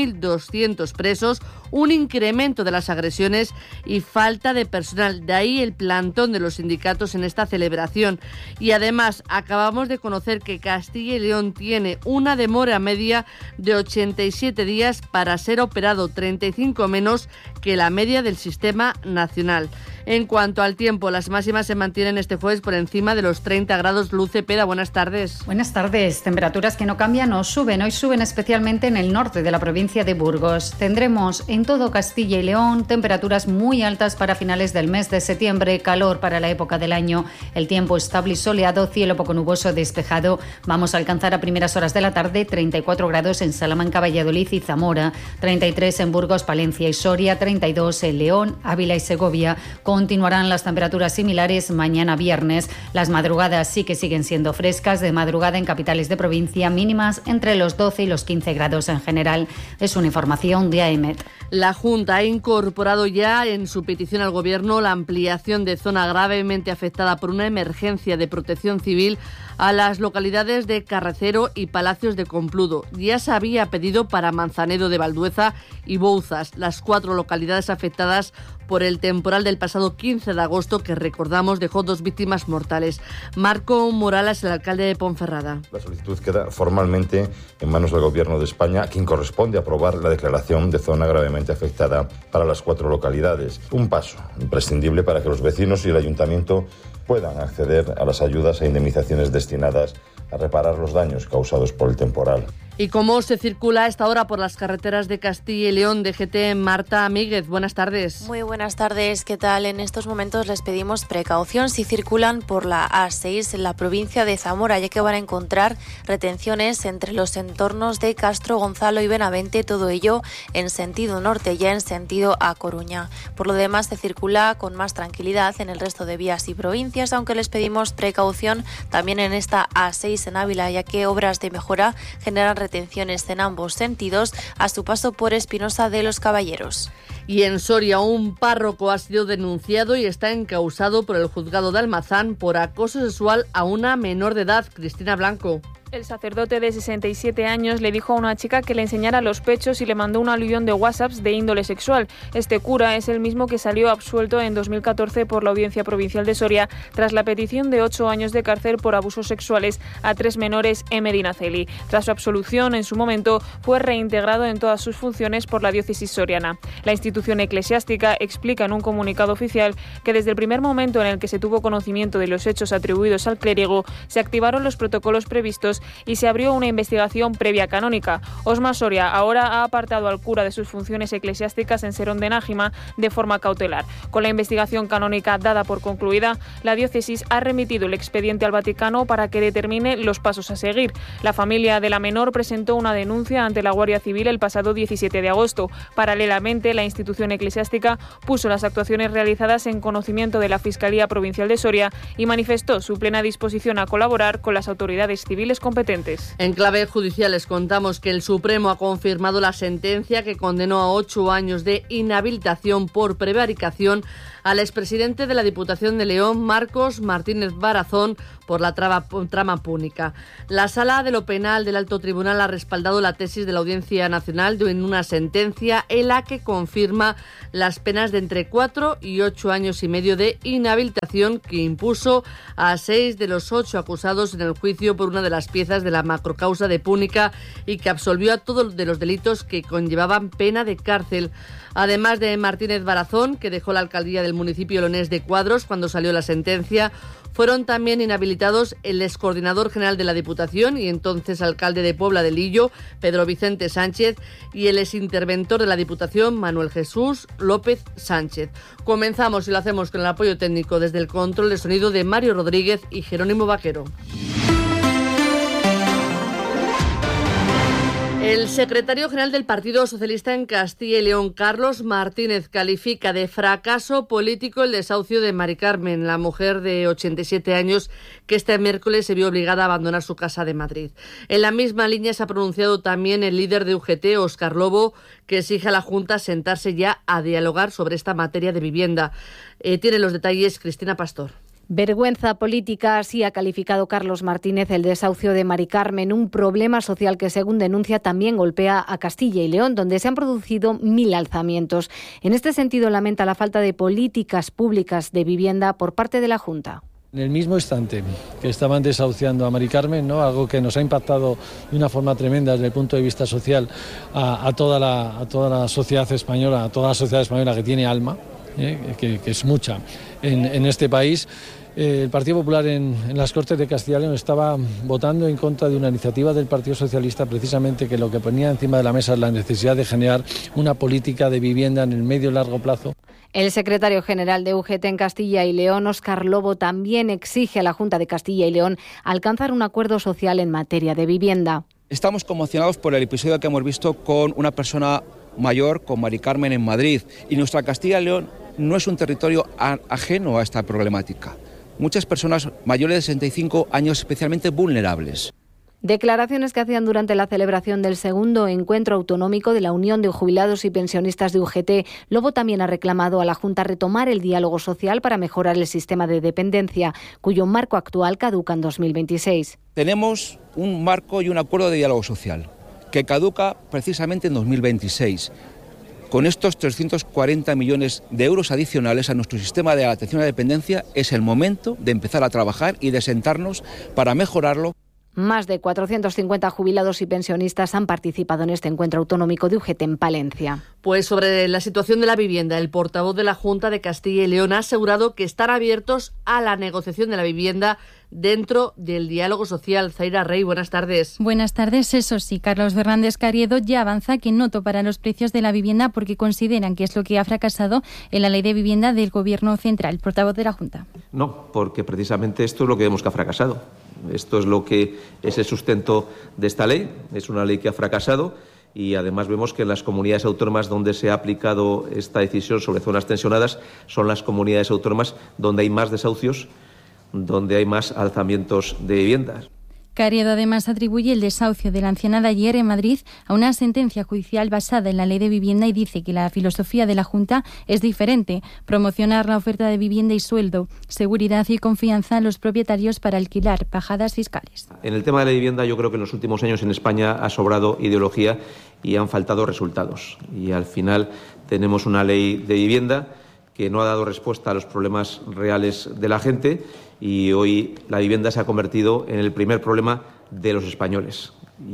5.200 presos, un incremento de las agresiones y falta de personal. De ahí el plantón de los sindicatos en esta celebración. Y además acabamos de conocer que Castilla y León tiene una demora media de 87 días para ser operado, 35 menos que la media del sistema nacional. En cuanto al tiempo, las máximas se mantienen este jueves por encima de los 30 grados. Luz Cepeda, buenas tardes.
Buenas tardes. Temperaturas que no cambian o suben. Hoy suben especialmente en el norte de la provincia de Burgos. Tendremos en todo Castilla y León temperaturas muy altas para finales del mes de septiembre, calor para la época del año, el tiempo estable y soleado, cielo poco nuboso despejado. Vamos a alcanzar a primeras horas de la tarde 34 grados en Salamanca, Valladolid y Zamora, 33 en Burgos, Palencia y Soria, 32 en León, Ávila y Segovia. Continuarán las temperaturas similares mañana viernes. Las madrugadas sí que siguen siendo frescas, de madrugada en capitales de provincia, mínimas entre los 12 y los 15 grados en general. Es una información de AEMET.
La Junta ha incorporado ya en su petición al Gobierno la ampliación de zona gravemente afectada por una emergencia de protección civil a las localidades de Carrecero y Palacios de Compludo. Ya se había pedido para Manzanedo de Valdueza y Bouzas, las 4 localidades afectadas por el temporal del pasado 15 de agosto que, recordamos, dejó 2 víctimas mortales. Marco Morales, el alcalde de Ponferrada.
La solicitud queda formalmente en manos del Gobierno de España, a quien corresponde aprobar la declaración de zona gravemente afectada para las 4 localidades. Un paso imprescindible para que los vecinos y el Ayuntamiento puedan acceder a las ayudas e indemnizaciones destinadas a reparar los daños causados por el temporal.
¿Y cómo se circula a esta hora por las carreteras de Castilla y León? DGT, Marta Míguez, buenas tardes.
Muy buenas tardes, ¿qué tal? En estos momentos les pedimos precaución si circulan por la A6 en la provincia de Zamora, ya que van a encontrar retenciones entre los entornos de Castro, Gonzalo y Benavente, todo ello en sentido norte, ya en sentido a Coruña. Por lo demás, se circula con más tranquilidad en el resto de vías y provincias, aunque les pedimos precaución también en esta A6 en Ávila, ya que obras de mejora generan retenciones en ambos sentidos a su paso por Espinosa de los Caballeros.
Y en Soria, un párroco ha sido denunciado y está encausado por el juzgado de Almazán por acoso sexual a una menor de edad. Cristina Blanco.
El sacerdote de 67 años le dijo a una chica que le enseñara los pechos y le mandó un aluvión de WhatsApps de índole sexual. Este cura es el mismo que salió absuelto en 2014 por la Audiencia Provincial de Soria tras la petición de 8 años de cárcel por abusos sexuales a 3 menores en Medinaceli. Tras su absolución, en su momento, fue reintegrado en todas sus funciones por la diócesis soriana. La institución eclesiástica explica en un comunicado oficial que desde el primer momento en el que se tuvo conocimiento de los hechos atribuidos al clérigo, se activaron los protocolos previstos y se abrió una investigación previa canónica. Osma Soria ahora ha apartado al cura de sus funciones eclesiásticas en Serón de Nájima de forma cautelar. Con la investigación canónica dada por concluida, la diócesis ha remitido el expediente al Vaticano para que determine los pasos a seguir. La familia de la menor presentó una denuncia ante la Guardia Civil el pasado 17 de agosto. Paralelamente, la institución eclesiástica puso las actuaciones realizadas en conocimiento de la Fiscalía Provincial de Soria y manifestó su plena disposición a colaborar con las autoridades civiles competentes.
En clave judicial les contamos que el Supremo ha confirmado la sentencia que condenó a 8 años de inhabilitación por prevaricación al expresidente de la Diputación de León, Marcos Martínez Barazón, por la trama púnica. La Sala de lo Penal del Alto Tribunal ha respaldado la tesis de la Audiencia Nacional en una sentencia en la que confirma las penas de entre 4 y 8 años y medio de inhabilitación que impuso a 6 de los 8 acusados en el juicio por una de las piezas de la macrocausa de Púnica y que absolvió a todos de los delitos que conllevaban pena de cárcel. Además de Martínez Barazón, que dejó la alcaldía del municipio leonés de Cuadros cuando salió la sentencia, fueron también inhabilitados el excoordinador general de la Diputación y entonces alcalde de Puebla de Lillo, Pedro Vicente Sánchez, y el exinterventor de la Diputación, Manuel Jesús López Sánchez. Comenzamos y lo hacemos con el apoyo técnico desde el control de sonido de Mario Rodríguez y Jerónimo Vaquero. El secretario general del Partido Socialista en Castilla y León, Carlos Martínez, califica de fracaso político el desahucio de Mari Carmen, la mujer de 87 años que este miércoles se vio obligada a abandonar su casa de Madrid. En la misma línea se ha pronunciado también el líder de UGT, Óscar Lobo, que exige a la Junta sentarse ya a dialogar sobre esta materia de vivienda. Tiene los detalles Cristina Pastor.
Vergüenza política, así ha calificado Carlos Martínez el desahucio de Mari Carmen, un problema social que, según denuncia, también golpea a Castilla y León, donde se han producido 1.000 alzamientos. En este sentido, lamenta la falta de políticas públicas de vivienda por parte de la Junta.
En el mismo instante que estaban desahuciando a Mari Carmen, ¿no?, algo que nos ha impactado de una forma tremenda desde el punto de vista social a toda la sociedad española, que tiene alma, que es mucha en este país. El Partido Popular en las Cortes de Castilla y León estaba votando en contra de una iniciativa del Partido Socialista, precisamente que lo que ponía encima de la mesa es la necesidad de generar una política de vivienda en el medio y largo plazo.
El secretario general de UGT en Castilla y León, Óscar Lobo, también exige a la Junta de Castilla y León alcanzar un acuerdo social en materia de vivienda.
Estamos conmocionados por el episodio que hemos visto con una persona mayor, con Mari Carmen, en Madrid, y nuestra Castilla y León no es un territorio ajeno a esta problemática. Muchas personas mayores de 65 años especialmente vulnerables.
Declaraciones que hacían durante la celebración del segundo encuentro autonómico de la Unión de Jubilados y Pensionistas de UGT. Lobo también ha reclamado a la Junta retomar el diálogo social para mejorar el sistema de dependencia, cuyo marco actual caduca en 2026.
Tenemos un marco y un acuerdo de diálogo social que caduca precisamente en 2026. Con estos 340 millones de euros adicionales a nuestro sistema de atención a la dependencia es el momento de empezar a trabajar y de sentarnos para mejorarlo.
Más de 450 jubilados y pensionistas han participado en este encuentro autonómico de UGT en Palencia.
Pues sobre la situación de la vivienda, el portavoz de la Junta de Castilla y León ha asegurado que están abiertos a la negociación de la vivienda dentro del diálogo social. Zaira Rey, buenas tardes.
Buenas tardes. Eso sí, Carlos Fernández Carriedo ya avanza que no topará los precios de la vivienda porque consideran que es lo que ha fracasado en la ley de vivienda del Gobierno central. Portavoz de la Junta.
No, porque precisamente esto es lo que vemos que ha fracasado. Esto es lo que es el sustento de esta ley. Es una ley que ha fracasado y además vemos que en las comunidades autónomas donde se ha aplicado esta decisión sobre zonas tensionadas son las comunidades autónomas donde hay más desahucios, donde hay más alzamientos de viviendas.
Carriedo además atribuye el desahucio de la anciana de ayer en Madrid a una sentencia judicial basada en la ley de vivienda y dice que la filosofía de la Junta es diferente: promocionar la oferta de vivienda y sueldo, seguridad y confianza en los propietarios para alquilar, bajadas fiscales.
En el tema de la vivienda yo creo que en los últimos años en España ha sobrado ideología y han faltado resultados. Y al final tenemos una ley de vivienda que no ha dado respuesta a los problemas reales de la gente y hoy la vivienda se ha convertido en el primer problema de los españoles.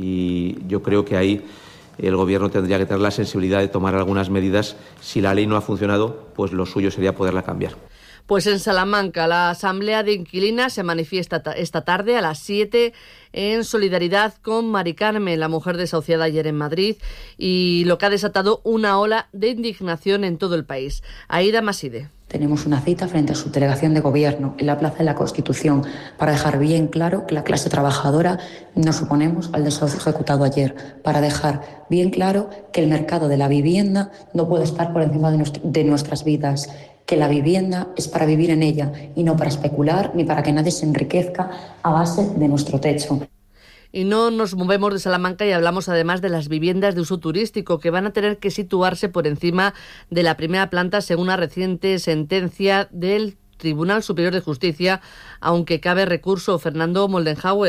Y yo creo que ahí el Gobierno tendría que tener la sensibilidad de tomar algunas medidas. Si la ley no ha funcionado, pues lo suyo sería poderla cambiar.
Pues en Salamanca, la Asamblea de Inquilinas se manifiesta esta tarde a las 7 en solidaridad con Mari Carmen, la mujer desahuciada ayer en Madrid, y lo que ha desatado una ola de indignación en todo el país. Aida Maside.
Tenemos una cita frente a su delegación de gobierno en la Plaza de la Constitución para dejar bien claro que la clase trabajadora nos oponemos al desahucio ejecutado ayer, para dejar bien claro que el mercado de la vivienda no puede estar por encima de nuestras vidas, que la vivienda es para vivir en ella y no para especular ni para que nadie se enriquezca a base de nuestro techo.
Y no nos movemos de Salamanca y hablamos además de las viviendas de uso turístico que van a tener que situarse por encima de la primera planta según una reciente sentencia del Tribunal Superior de Justicia, aunque cabe recurso. Fernando Moldenhauer.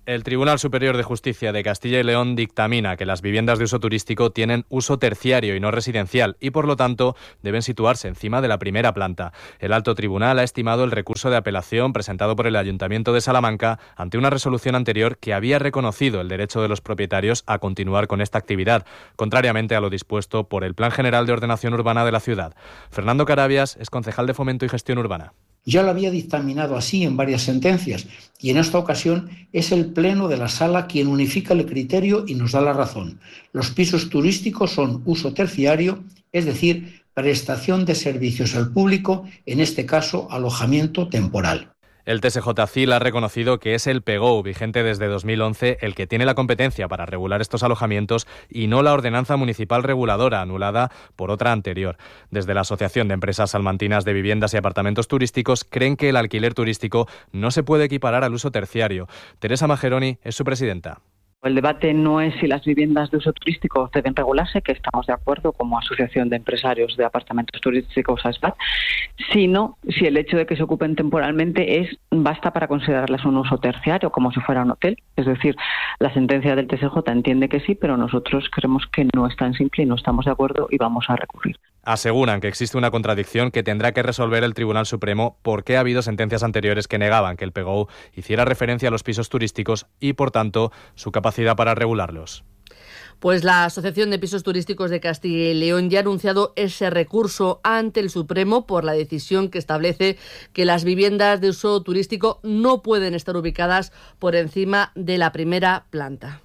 El Tribunal Superior de Justicia de Castilla y León dictamina que las viviendas de uso turístico tienen uso terciario y no residencial y, por lo tanto, deben situarse encima de la primera planta. El Alto Tribunal ha estimado el recurso de apelación presentado por el Ayuntamiento de Salamanca ante una resolución anterior que había reconocido el derecho de los propietarios a continuar con esta actividad, contrariamente a lo dispuesto por el Plan General de Ordenación Urbana de la ciudad. Fernando Carabias es concejal de Fomento y Gestión Urbana.
Ya lo había dictaminado así en varias sentencias y en esta ocasión es el Pleno de la Sala quien unifica el criterio y nos da la razón. Los pisos turísticos son uso terciario, es decir, prestación de servicios al público, en este caso alojamiento temporal.
El TSJCIL ha reconocido que es el PGOU, vigente desde 2011, el que tiene la competencia para regular estos alojamientos y no la ordenanza municipal reguladora, anulada por otra anterior. Desde la Asociación de Empresas Salmantinas de Viviendas y Apartamentos Turísticos creen que el alquiler turístico no se puede equiparar al uso terciario. Teresa Mageroni es su presidenta.
El debate no es si las viviendas de uso turístico deben regularse, que estamos de acuerdo como Asociación de Empresarios de Apartamentos Turísticos ASPAT, sino si el hecho de que se ocupen temporalmente basta para considerarlas un uso terciario, como si fuera un hotel. Es decir, la sentencia del TSJ entiende que sí, pero nosotros creemos que no es tan simple y no estamos de acuerdo y vamos a recurrir.
Aseguran que existe una contradicción que tendrá que resolver el Tribunal Supremo porque ha habido sentencias anteriores que negaban que el PGOU hiciera referencia a los pisos turísticos y, por tanto, su capacidad para regularlos.
Pues la Asociación de Pisos Turísticos de Castilla y León ya ha anunciado ese recurso ante el Supremo por la decisión que establece que las viviendas de uso turístico no pueden estar ubicadas por encima de la primera planta.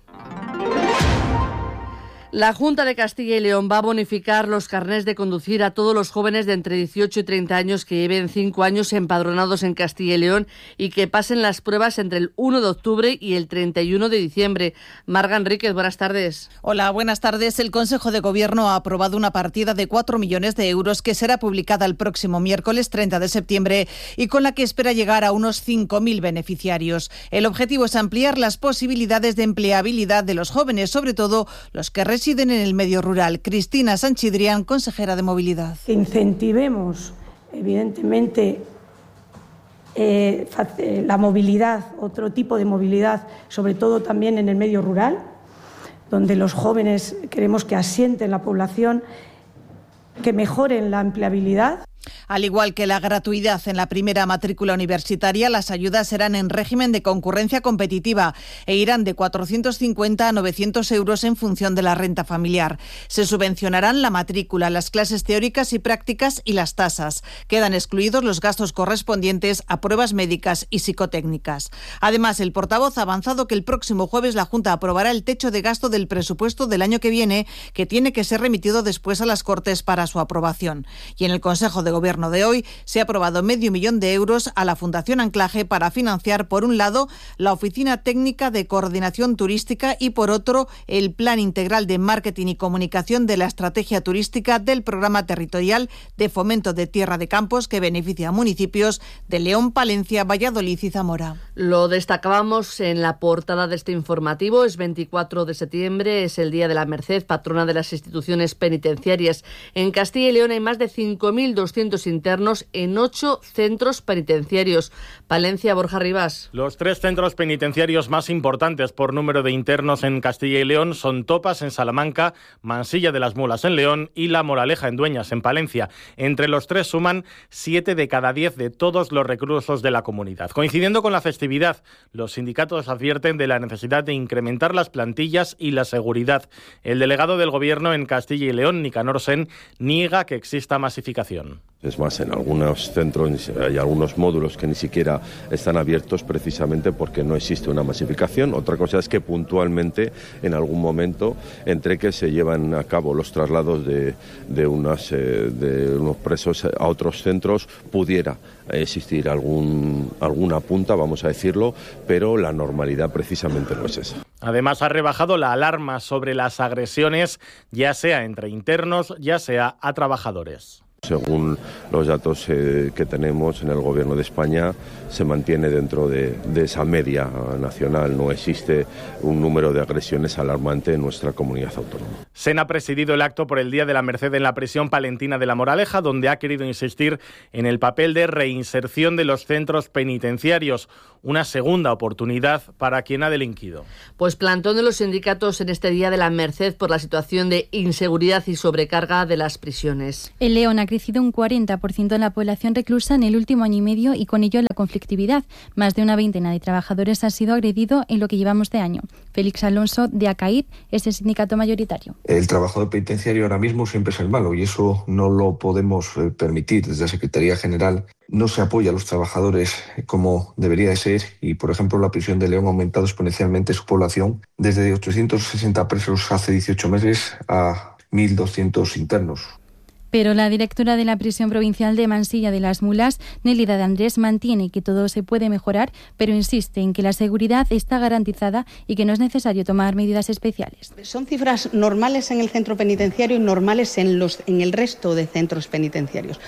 La Junta de Castilla y León va a bonificar los carnés de conducir a todos los jóvenes de entre 18 y 30 años que lleven 5 años empadronados en Castilla y León y que pasen las pruebas entre el 1 de octubre y el 31 de diciembre. Marga Enríquez, buenas tardes.
Hola, buenas tardes. El Consejo de Gobierno ha aprobado una partida de 4 millones de euros que será publicada el próximo miércoles 30 de septiembre y con la que espera llegar a unos 5.000 beneficiarios. El objetivo es ampliar las posibilidades de empleabilidad de los jóvenes, sobre todo los que residen en el medio rural. Cristina Sanchidrián, consejera de Movilidad.
Que incentivemos, evidentemente, la movilidad, otro tipo de movilidad, sobre todo también en el medio rural, donde los jóvenes queremos que asienten la población, que mejoren la empleabilidad.
Al igual que la gratuidad en la primera matrícula universitaria, las ayudas serán en régimen de concurrencia competitiva e irán de 450 a 900 euros en función de la renta familiar. Se subvencionarán la matrícula, las clases teóricas y prácticas y las tasas. Quedan excluidos los gastos correspondientes a pruebas médicas y psicotécnicas. Además, el portavoz ha avanzado que el próximo jueves la Junta aprobará el techo de gasto del presupuesto del año que viene, que tiene que ser remitido después a las Cortes para su aprobación. Y en el Consejo de Gobierno de hoy se ha aprobado 500.000 euros a la Fundación Anclaje para financiar, por un lado, la Oficina Técnica de Coordinación Turística y, por otro, el Plan Integral de Marketing y Comunicación de la Estrategia Turística del Programa Territorial de Fomento de Tierra de Campos, que beneficia a municipios de León, Palencia, Valladolid y Zamora.
Lo destacábamos en la portada de este informativo. Es 24 de septiembre, es el Día de la Merced, patrona de las instituciones penitenciarias. En Castilla y León hay más de 5.200 internos en 8 centros penitenciarios. Palencia, Borja Rivas.
Los 3 centros penitenciarios más importantes por número de internos en Castilla y León son Topas en Salamanca, Mansilla de las Mulas en León y La Moraleja en Dueñas en Palencia. Entre los 3 suman 7 de cada 10 de todos los reclusos de la comunidad. Coincidiendo con la festividad, los sindicatos advierten de la necesidad de incrementar las plantillas y la seguridad. El delegado del Gobierno en Castilla y León, Nicanor Sen, niega que exista masificación.
Es más, en algunos centros hay algunos módulos que ni siquiera están abiertos precisamente porque no existe una masificación. Otra cosa es que puntualmente, en algún momento, entre que se llevan a cabo los traslados de unos presos a otros centros, pudiera existir alguna punta, vamos a decirlo, pero la normalidad precisamente no es esa.
Además, ha rebajado la alarma sobre las agresiones, ya sea entre internos, ya sea a trabajadores.
Según los datos que tenemos en el Gobierno de España, se mantiene dentro de esa media nacional. No existe un número de agresiones alarmante en nuestra comunidad autónoma.
Sen ha presidido el acto por el Día de la Merced en la prisión palentina de La Moraleja, donde ha querido insistir en el papel de reinserción de los centros penitenciarios, una segunda oportunidad para quien ha delinquido.
Pues plantón de los sindicatos en este Día de la Merced por la situación de inseguridad y sobrecarga de las prisiones.
En León ha crecido un 40% en la población reclusa en el último año y medio y con ello la conflictividad. Más de una veintena de trabajadores ha sido agredido en lo que llevamos de año. Félix Alonso, de ACAIP, es el sindicato mayoritario.
El trabajador penitenciario ahora mismo siempre es el malo y eso no lo podemos permitir. Desde la Secretaría General no se apoya a los trabajadores como debería de ser y, por ejemplo, la prisión de León ha aumentado exponencialmente su población desde 860 presos hace 18 meses a 1.200 internos.
Pero la directora de la prisión provincial de Mansilla de las Mulas, Nélida de Andrés, mantiene que todo se puede mejorar, pero insiste en que la seguridad está garantizada y que no es necesario tomar medidas especiales.
Son cifras normales en el centro penitenciario y normales en el resto de centros penitenciarios.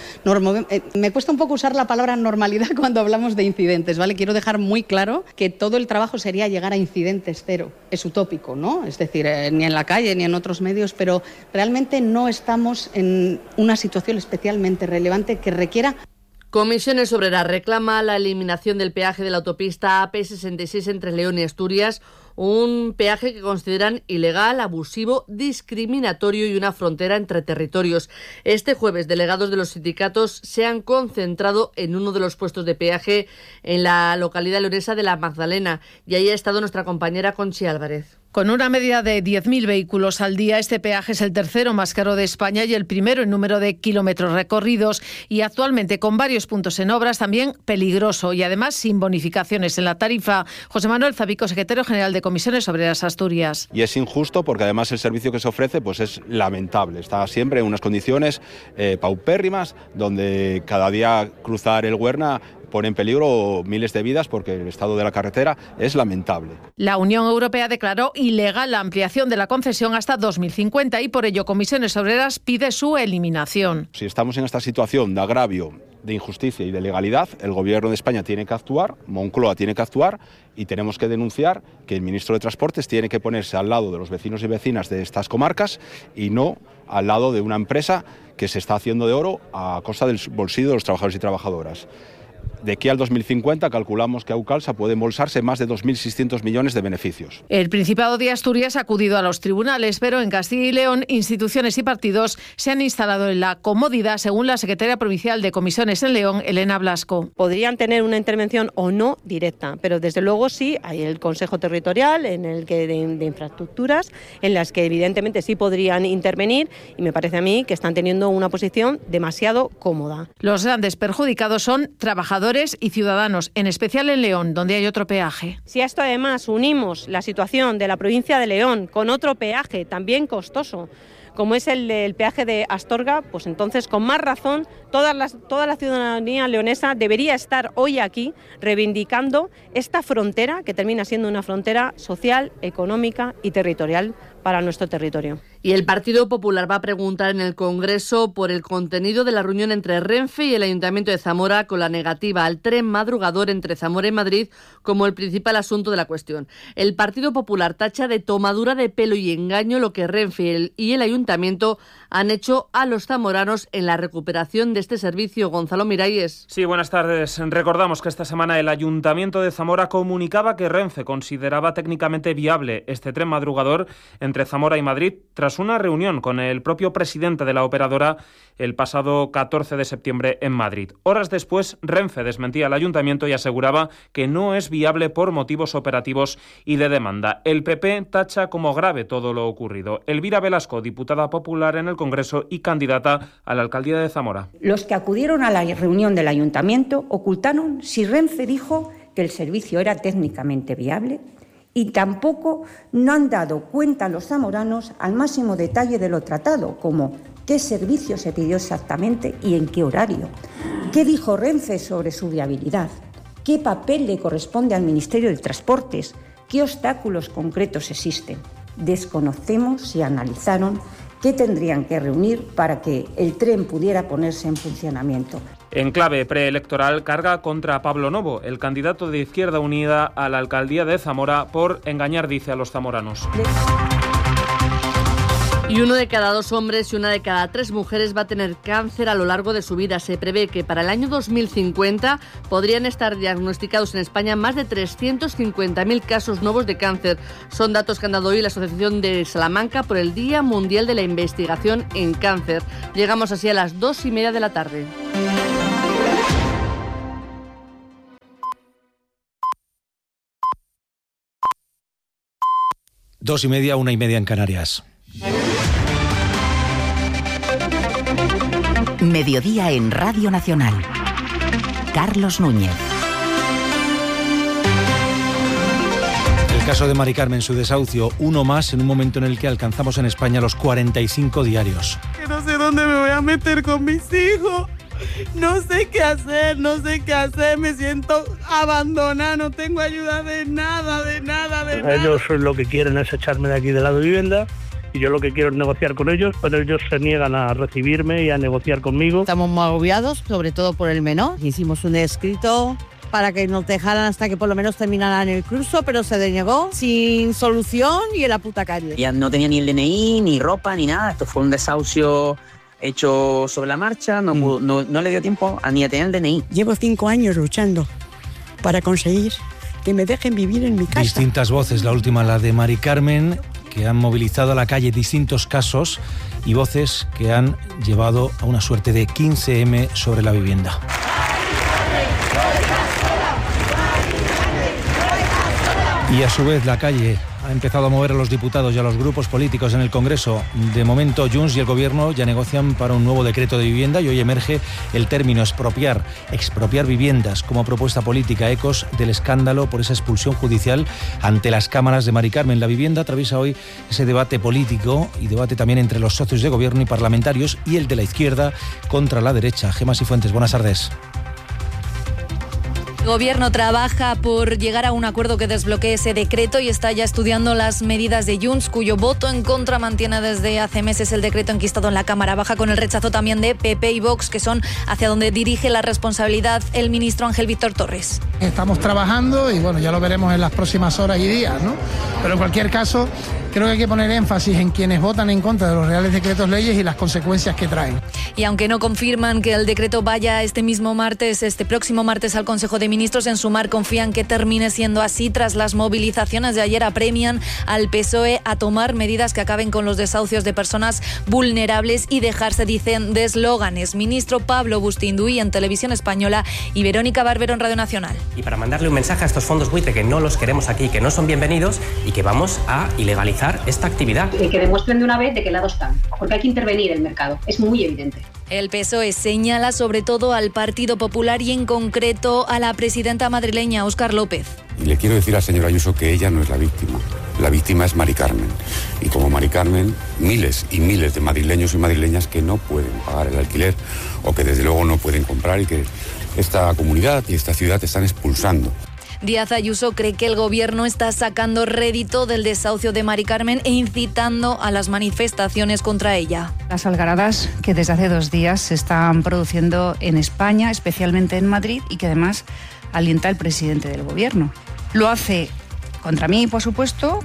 Me cuesta un poco usar la palabra normalidad cuando hablamos de incidentes, ¿vale? Quiero dejar muy claro que todo el trabajo sería llegar a incidentes cero. Es utópico, ¿no? Es decir, ni en la calle ni en otros medios, pero realmente no estamos en una situación especialmente relevante que requiera.
Comisiones Obreras reclama la eliminación del peaje de la autopista AP66 entre León y Asturias, un peaje que consideran ilegal, abusivo, discriminatorio y una frontera entre territorios. Este jueves, delegados de los sindicatos se han concentrado en uno de los puestos de peaje en la localidad leonesa de La Magdalena y ahí ha estado nuestra compañera Conchi Álvarez.
Con una media de 10.000 vehículos al día, este peaje es el tercero más caro de España y el primero en número de kilómetros recorridos y actualmente con varios puntos en obras, también peligroso y además sin bonificaciones en la tarifa. José Manuel Zabico, secretario general de Comisiones Obreras Asturias.
Y es injusto porque además el servicio que se ofrece pues es lamentable. Está siempre en unas condiciones paupérrimas donde cada día cruzar el Huerna pone en peligro miles de vidas porque el estado de la carretera es lamentable.
La Unión Europea declaró ilegal la ampliación de la concesión hasta 2050 y por ello Comisiones Obreras pide su eliminación.
Si estamos en esta situación de agravio, de injusticia y de legalidad, el Gobierno de España tiene que actuar, Moncloa tiene que actuar y tenemos que denunciar que el ministro de Transportes tiene que ponerse al lado de los vecinos y vecinas de estas comarcas y no al lado de una empresa que se está haciendo de oro a costa del bolsillo de los trabajadores y trabajadoras. De aquí al 2050 calculamos que Aucalsa puede embolsarse más de 2.600 millones de beneficios.
El Principado de Asturias ha acudido a los tribunales, pero en Castilla y León instituciones y partidos se han instalado en la comodidad, según la secretaria provincial de Comisiones en León, Elena Blasco.
Podrían tener una intervención o no directa, pero desde luego sí hay el Consejo Territorial en el que de infraestructuras, en las que evidentemente sí podrían intervenir y me parece a mí que están teniendo una posición demasiado cómoda.
Los grandes perjudicados son trabajadores y ciudadanos, en especial en León, donde hay otro peaje.
Si a esto además unimos la situación de la provincia de León con otro peaje también costoso, como es el del peaje de Astorga, pues entonces con más razón toda la ciudadanía leonesa debería estar hoy aquí reivindicando esta frontera que termina siendo una frontera social, económica y territorial para nuestro territorio.
Y el Partido Popular va a preguntar en el Congreso por el contenido de la reunión entre Renfe y el Ayuntamiento de Zamora con la negativa al tren madrugador entre Zamora y Madrid como el principal asunto de la cuestión. El Partido Popular tacha de tomadura de pelo y engaño lo que Renfe y el Ayuntamiento han hecho a los zamoranos en la recuperación de este servicio. Gonzalo Miralles.
Sí, buenas tardes. Recordamos que esta semana el Ayuntamiento de Zamora comunicaba que Renfe consideraba técnicamente viable este tren madrugador entre Zamora y Madrid tras una reunión con el propio presidente de la operadora el pasado 14 de septiembre en Madrid. Horas después, Renfe desmentía al Ayuntamiento y aseguraba que no es viable por motivos operativos y de demanda. El PP tacha como grave todo lo ocurrido. Elvira Velasco, diputada popular en el Congreso y candidata a la alcaldía de Zamora.
Los que acudieron a la reunión del Ayuntamiento ocultaron si Renfe dijo que el servicio era técnicamente viable y tampoco no han dado cuenta a los zamoranos al máximo detalle de lo tratado, como qué servicio se pidió exactamente y en qué horario, qué dijo Renfe sobre su viabilidad, qué papel le corresponde al Ministerio de Transportes, qué obstáculos concretos existen. Desconocemos si analizaron qué tendrían que reunir para que el tren pudiera ponerse en funcionamiento.
En clave preelectoral, carga contra Pablo Novo, el candidato de Izquierda Unida a la alcaldía de Zamora, por engañar, dice, a los zamoranos.
Y 1 de cada 2 hombres y 1 de cada 3 mujeres va a tener cáncer a lo largo de su vida. Se prevé que para el año 2050 podrían estar diagnosticados en España más de 350.000 casos nuevos de cáncer. Son datos que han dado hoy la Asociación de Salamanca por el Día Mundial de la Investigación en Cáncer. Llegamos así a las 2:30 de la tarde.
Dos y media, 1:30 en Canarias.
Mediodía en Radio Nacional. Carlos Núñez.
El caso de Mari Carmen, su desahucio, uno más en un momento en el que alcanzamos en España los 45 diarios.
Que no sé dónde me voy a meter con mis hijos. No sé qué hacer, me siento abandonada, no tengo ayuda de nada.
Ellos lo que quieren es echarme de aquí de la vivienda. Y yo lo que quiero es negociar con ellos, pero ellos se niegan a recibirme y a negociar conmigo.
Estamos muy agobiados, sobre todo por el menor. Hicimos un escrito para que nos dejaran hasta que por lo menos terminaran el curso, pero se denegó sin solución y en la puta calle.
Ya no tenía ni el DNI, ni ropa, ni nada. Esto fue un desahucio hecho sobre la marcha, no le dio tiempo ni a tener el DNI.
Llevo 5 años luchando para conseguir que me dejen vivir en mi casa.
Distintas voces, la última la de Mari Carmen, que han movilizado a la calle distintos casos, y voces que han llevado a una suerte de 15M sobre la vivienda. Y a su vez la calle ha empezado a mover a los diputados y a los grupos políticos en el Congreso. De momento Junts y el Gobierno ya negocian para un nuevo decreto de vivienda y hoy emerge el término expropiar viviendas como propuesta política, ecos del escándalo por esa expulsión judicial ante las cámaras de Mari Carmen. La vivienda atraviesa hoy ese debate político y debate también entre los socios de Gobierno y parlamentarios y el de la izquierda contra la derecha. Gemma Sifuentes, buenas tardes.
El Gobierno trabaja por llegar a un acuerdo que desbloquee ese decreto y está ya estudiando las medidas de Junts, cuyo voto en contra mantiene desde hace meses el decreto enquistado en la Cámara Baja, con el rechazo también de PP y Vox, que son hacia donde dirige la responsabilidad el ministro Ángel Víctor Torres.
Estamos trabajando y bueno, ya lo veremos en las próximas horas y días, ¿no? Pero en cualquier caso, creo que hay que poner énfasis en quienes votan en contra de los reales decretos leyes y las consecuencias que traen.
Y aunque no confirman que el decreto vaya este próximo martes al Consejo de Ministros, en Sumar confían que termine siendo así. Tras las movilizaciones de ayer, apremian al PSOE a tomar medidas que acaben con los desahucios de personas vulnerables y dejarse, dicen, de eslóganes. Ministro Pablo Bustinduy en Televisión Española y Verónica Barbero en Radio Nacional.
Y para mandarle un mensaje a estos fondos buitre que no los queremos aquí, que no son bienvenidos y que vamos a ilegalizar esta actividad.
Que demuestren de una vez de qué lado están, porque hay que intervenir el mercado, es muy evidente.
El PSOE señala sobre todo al Partido Popular y en concreto a la presidenta madrileña, Óscar López.
Y le quiero decir al señor Ayuso que ella no es la víctima es Mari Carmen. Y como Mari Carmen, miles y miles de madrileños y madrileñas que no pueden pagar el alquiler o que desde luego no pueden comprar y que esta comunidad y esta ciudad están expulsando.
Díaz Ayuso cree que el Gobierno está sacando rédito del desahucio de Mari Carmen e incitando a las manifestaciones contra ella.
Las algaradas que desde hace 2 días se están produciendo en España, especialmente en Madrid, y que además alienta el presidente del Gobierno. Lo hace contra mí, por supuesto.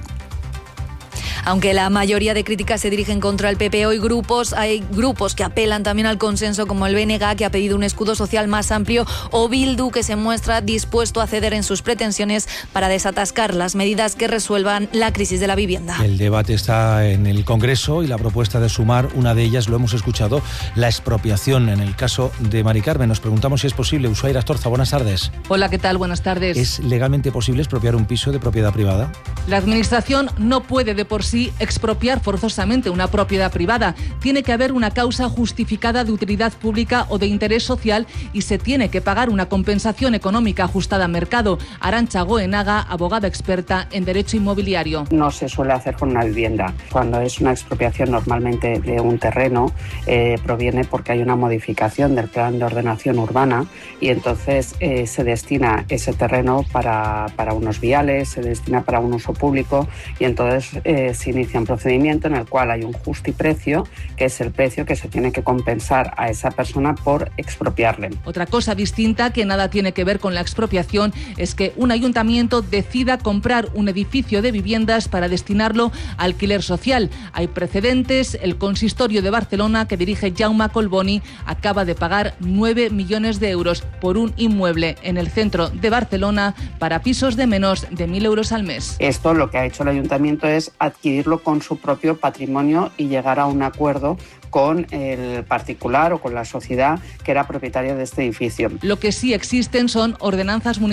Aunque la mayoría de críticas se dirigen contra el PP, hay grupos que apelan también al consenso, como el BNG, que ha pedido un escudo social más amplio, o Bildu, que se muestra dispuesto a ceder en sus pretensiones para desatascar las medidas que resuelvan la crisis de la vivienda.
El debate está en el Congreso y la propuesta de Sumar, una de ellas, lo hemos escuchado, la expropiación en el caso de Mari Carmen. Nos preguntamos si es posible. Ushuaira Astorza, buenas tardes.
Hola, ¿qué tal? Buenas tardes.
¿Es legalmente posible expropiar un piso de propiedad privada?
La Administración no puede de por sí expropiar forzosamente una propiedad privada. Tiene que haber una causa justificada de utilidad pública o de interés social y se tiene que pagar una compensación económica ajustada a mercado. Arantxa Goenaga, abogada experta en derecho inmobiliario.
No se suele hacer con una vivienda. Cuando es una expropiación normalmente de un terreno, proviene porque hay una modificación del plan de ordenación urbana y entonces se destina ese terreno para unos viales, se destina para un uso público y entonces se inicia un procedimiento en el cual hay un justiprecio, que es el precio que se tiene que compensar a esa persona por expropiarle.
Otra cosa distinta que nada tiene que ver con la expropiación es que un ayuntamiento decida comprar un edificio de viviendas para destinarlo a alquiler social. Hay precedentes. El consistorio de Barcelona, que dirige Jaume Collboni, acaba de pagar 9 millones de euros por un inmueble en el centro de Barcelona para pisos de menos de 1.000 euros al mes.
Esto lo que ha hecho el ayuntamiento es adquirirlo con su propio patrimonio y llegar a un acuerdo con el particular o con la sociedad que era propietaria de este edificio.
Lo que sí existen son ordenanzas municipales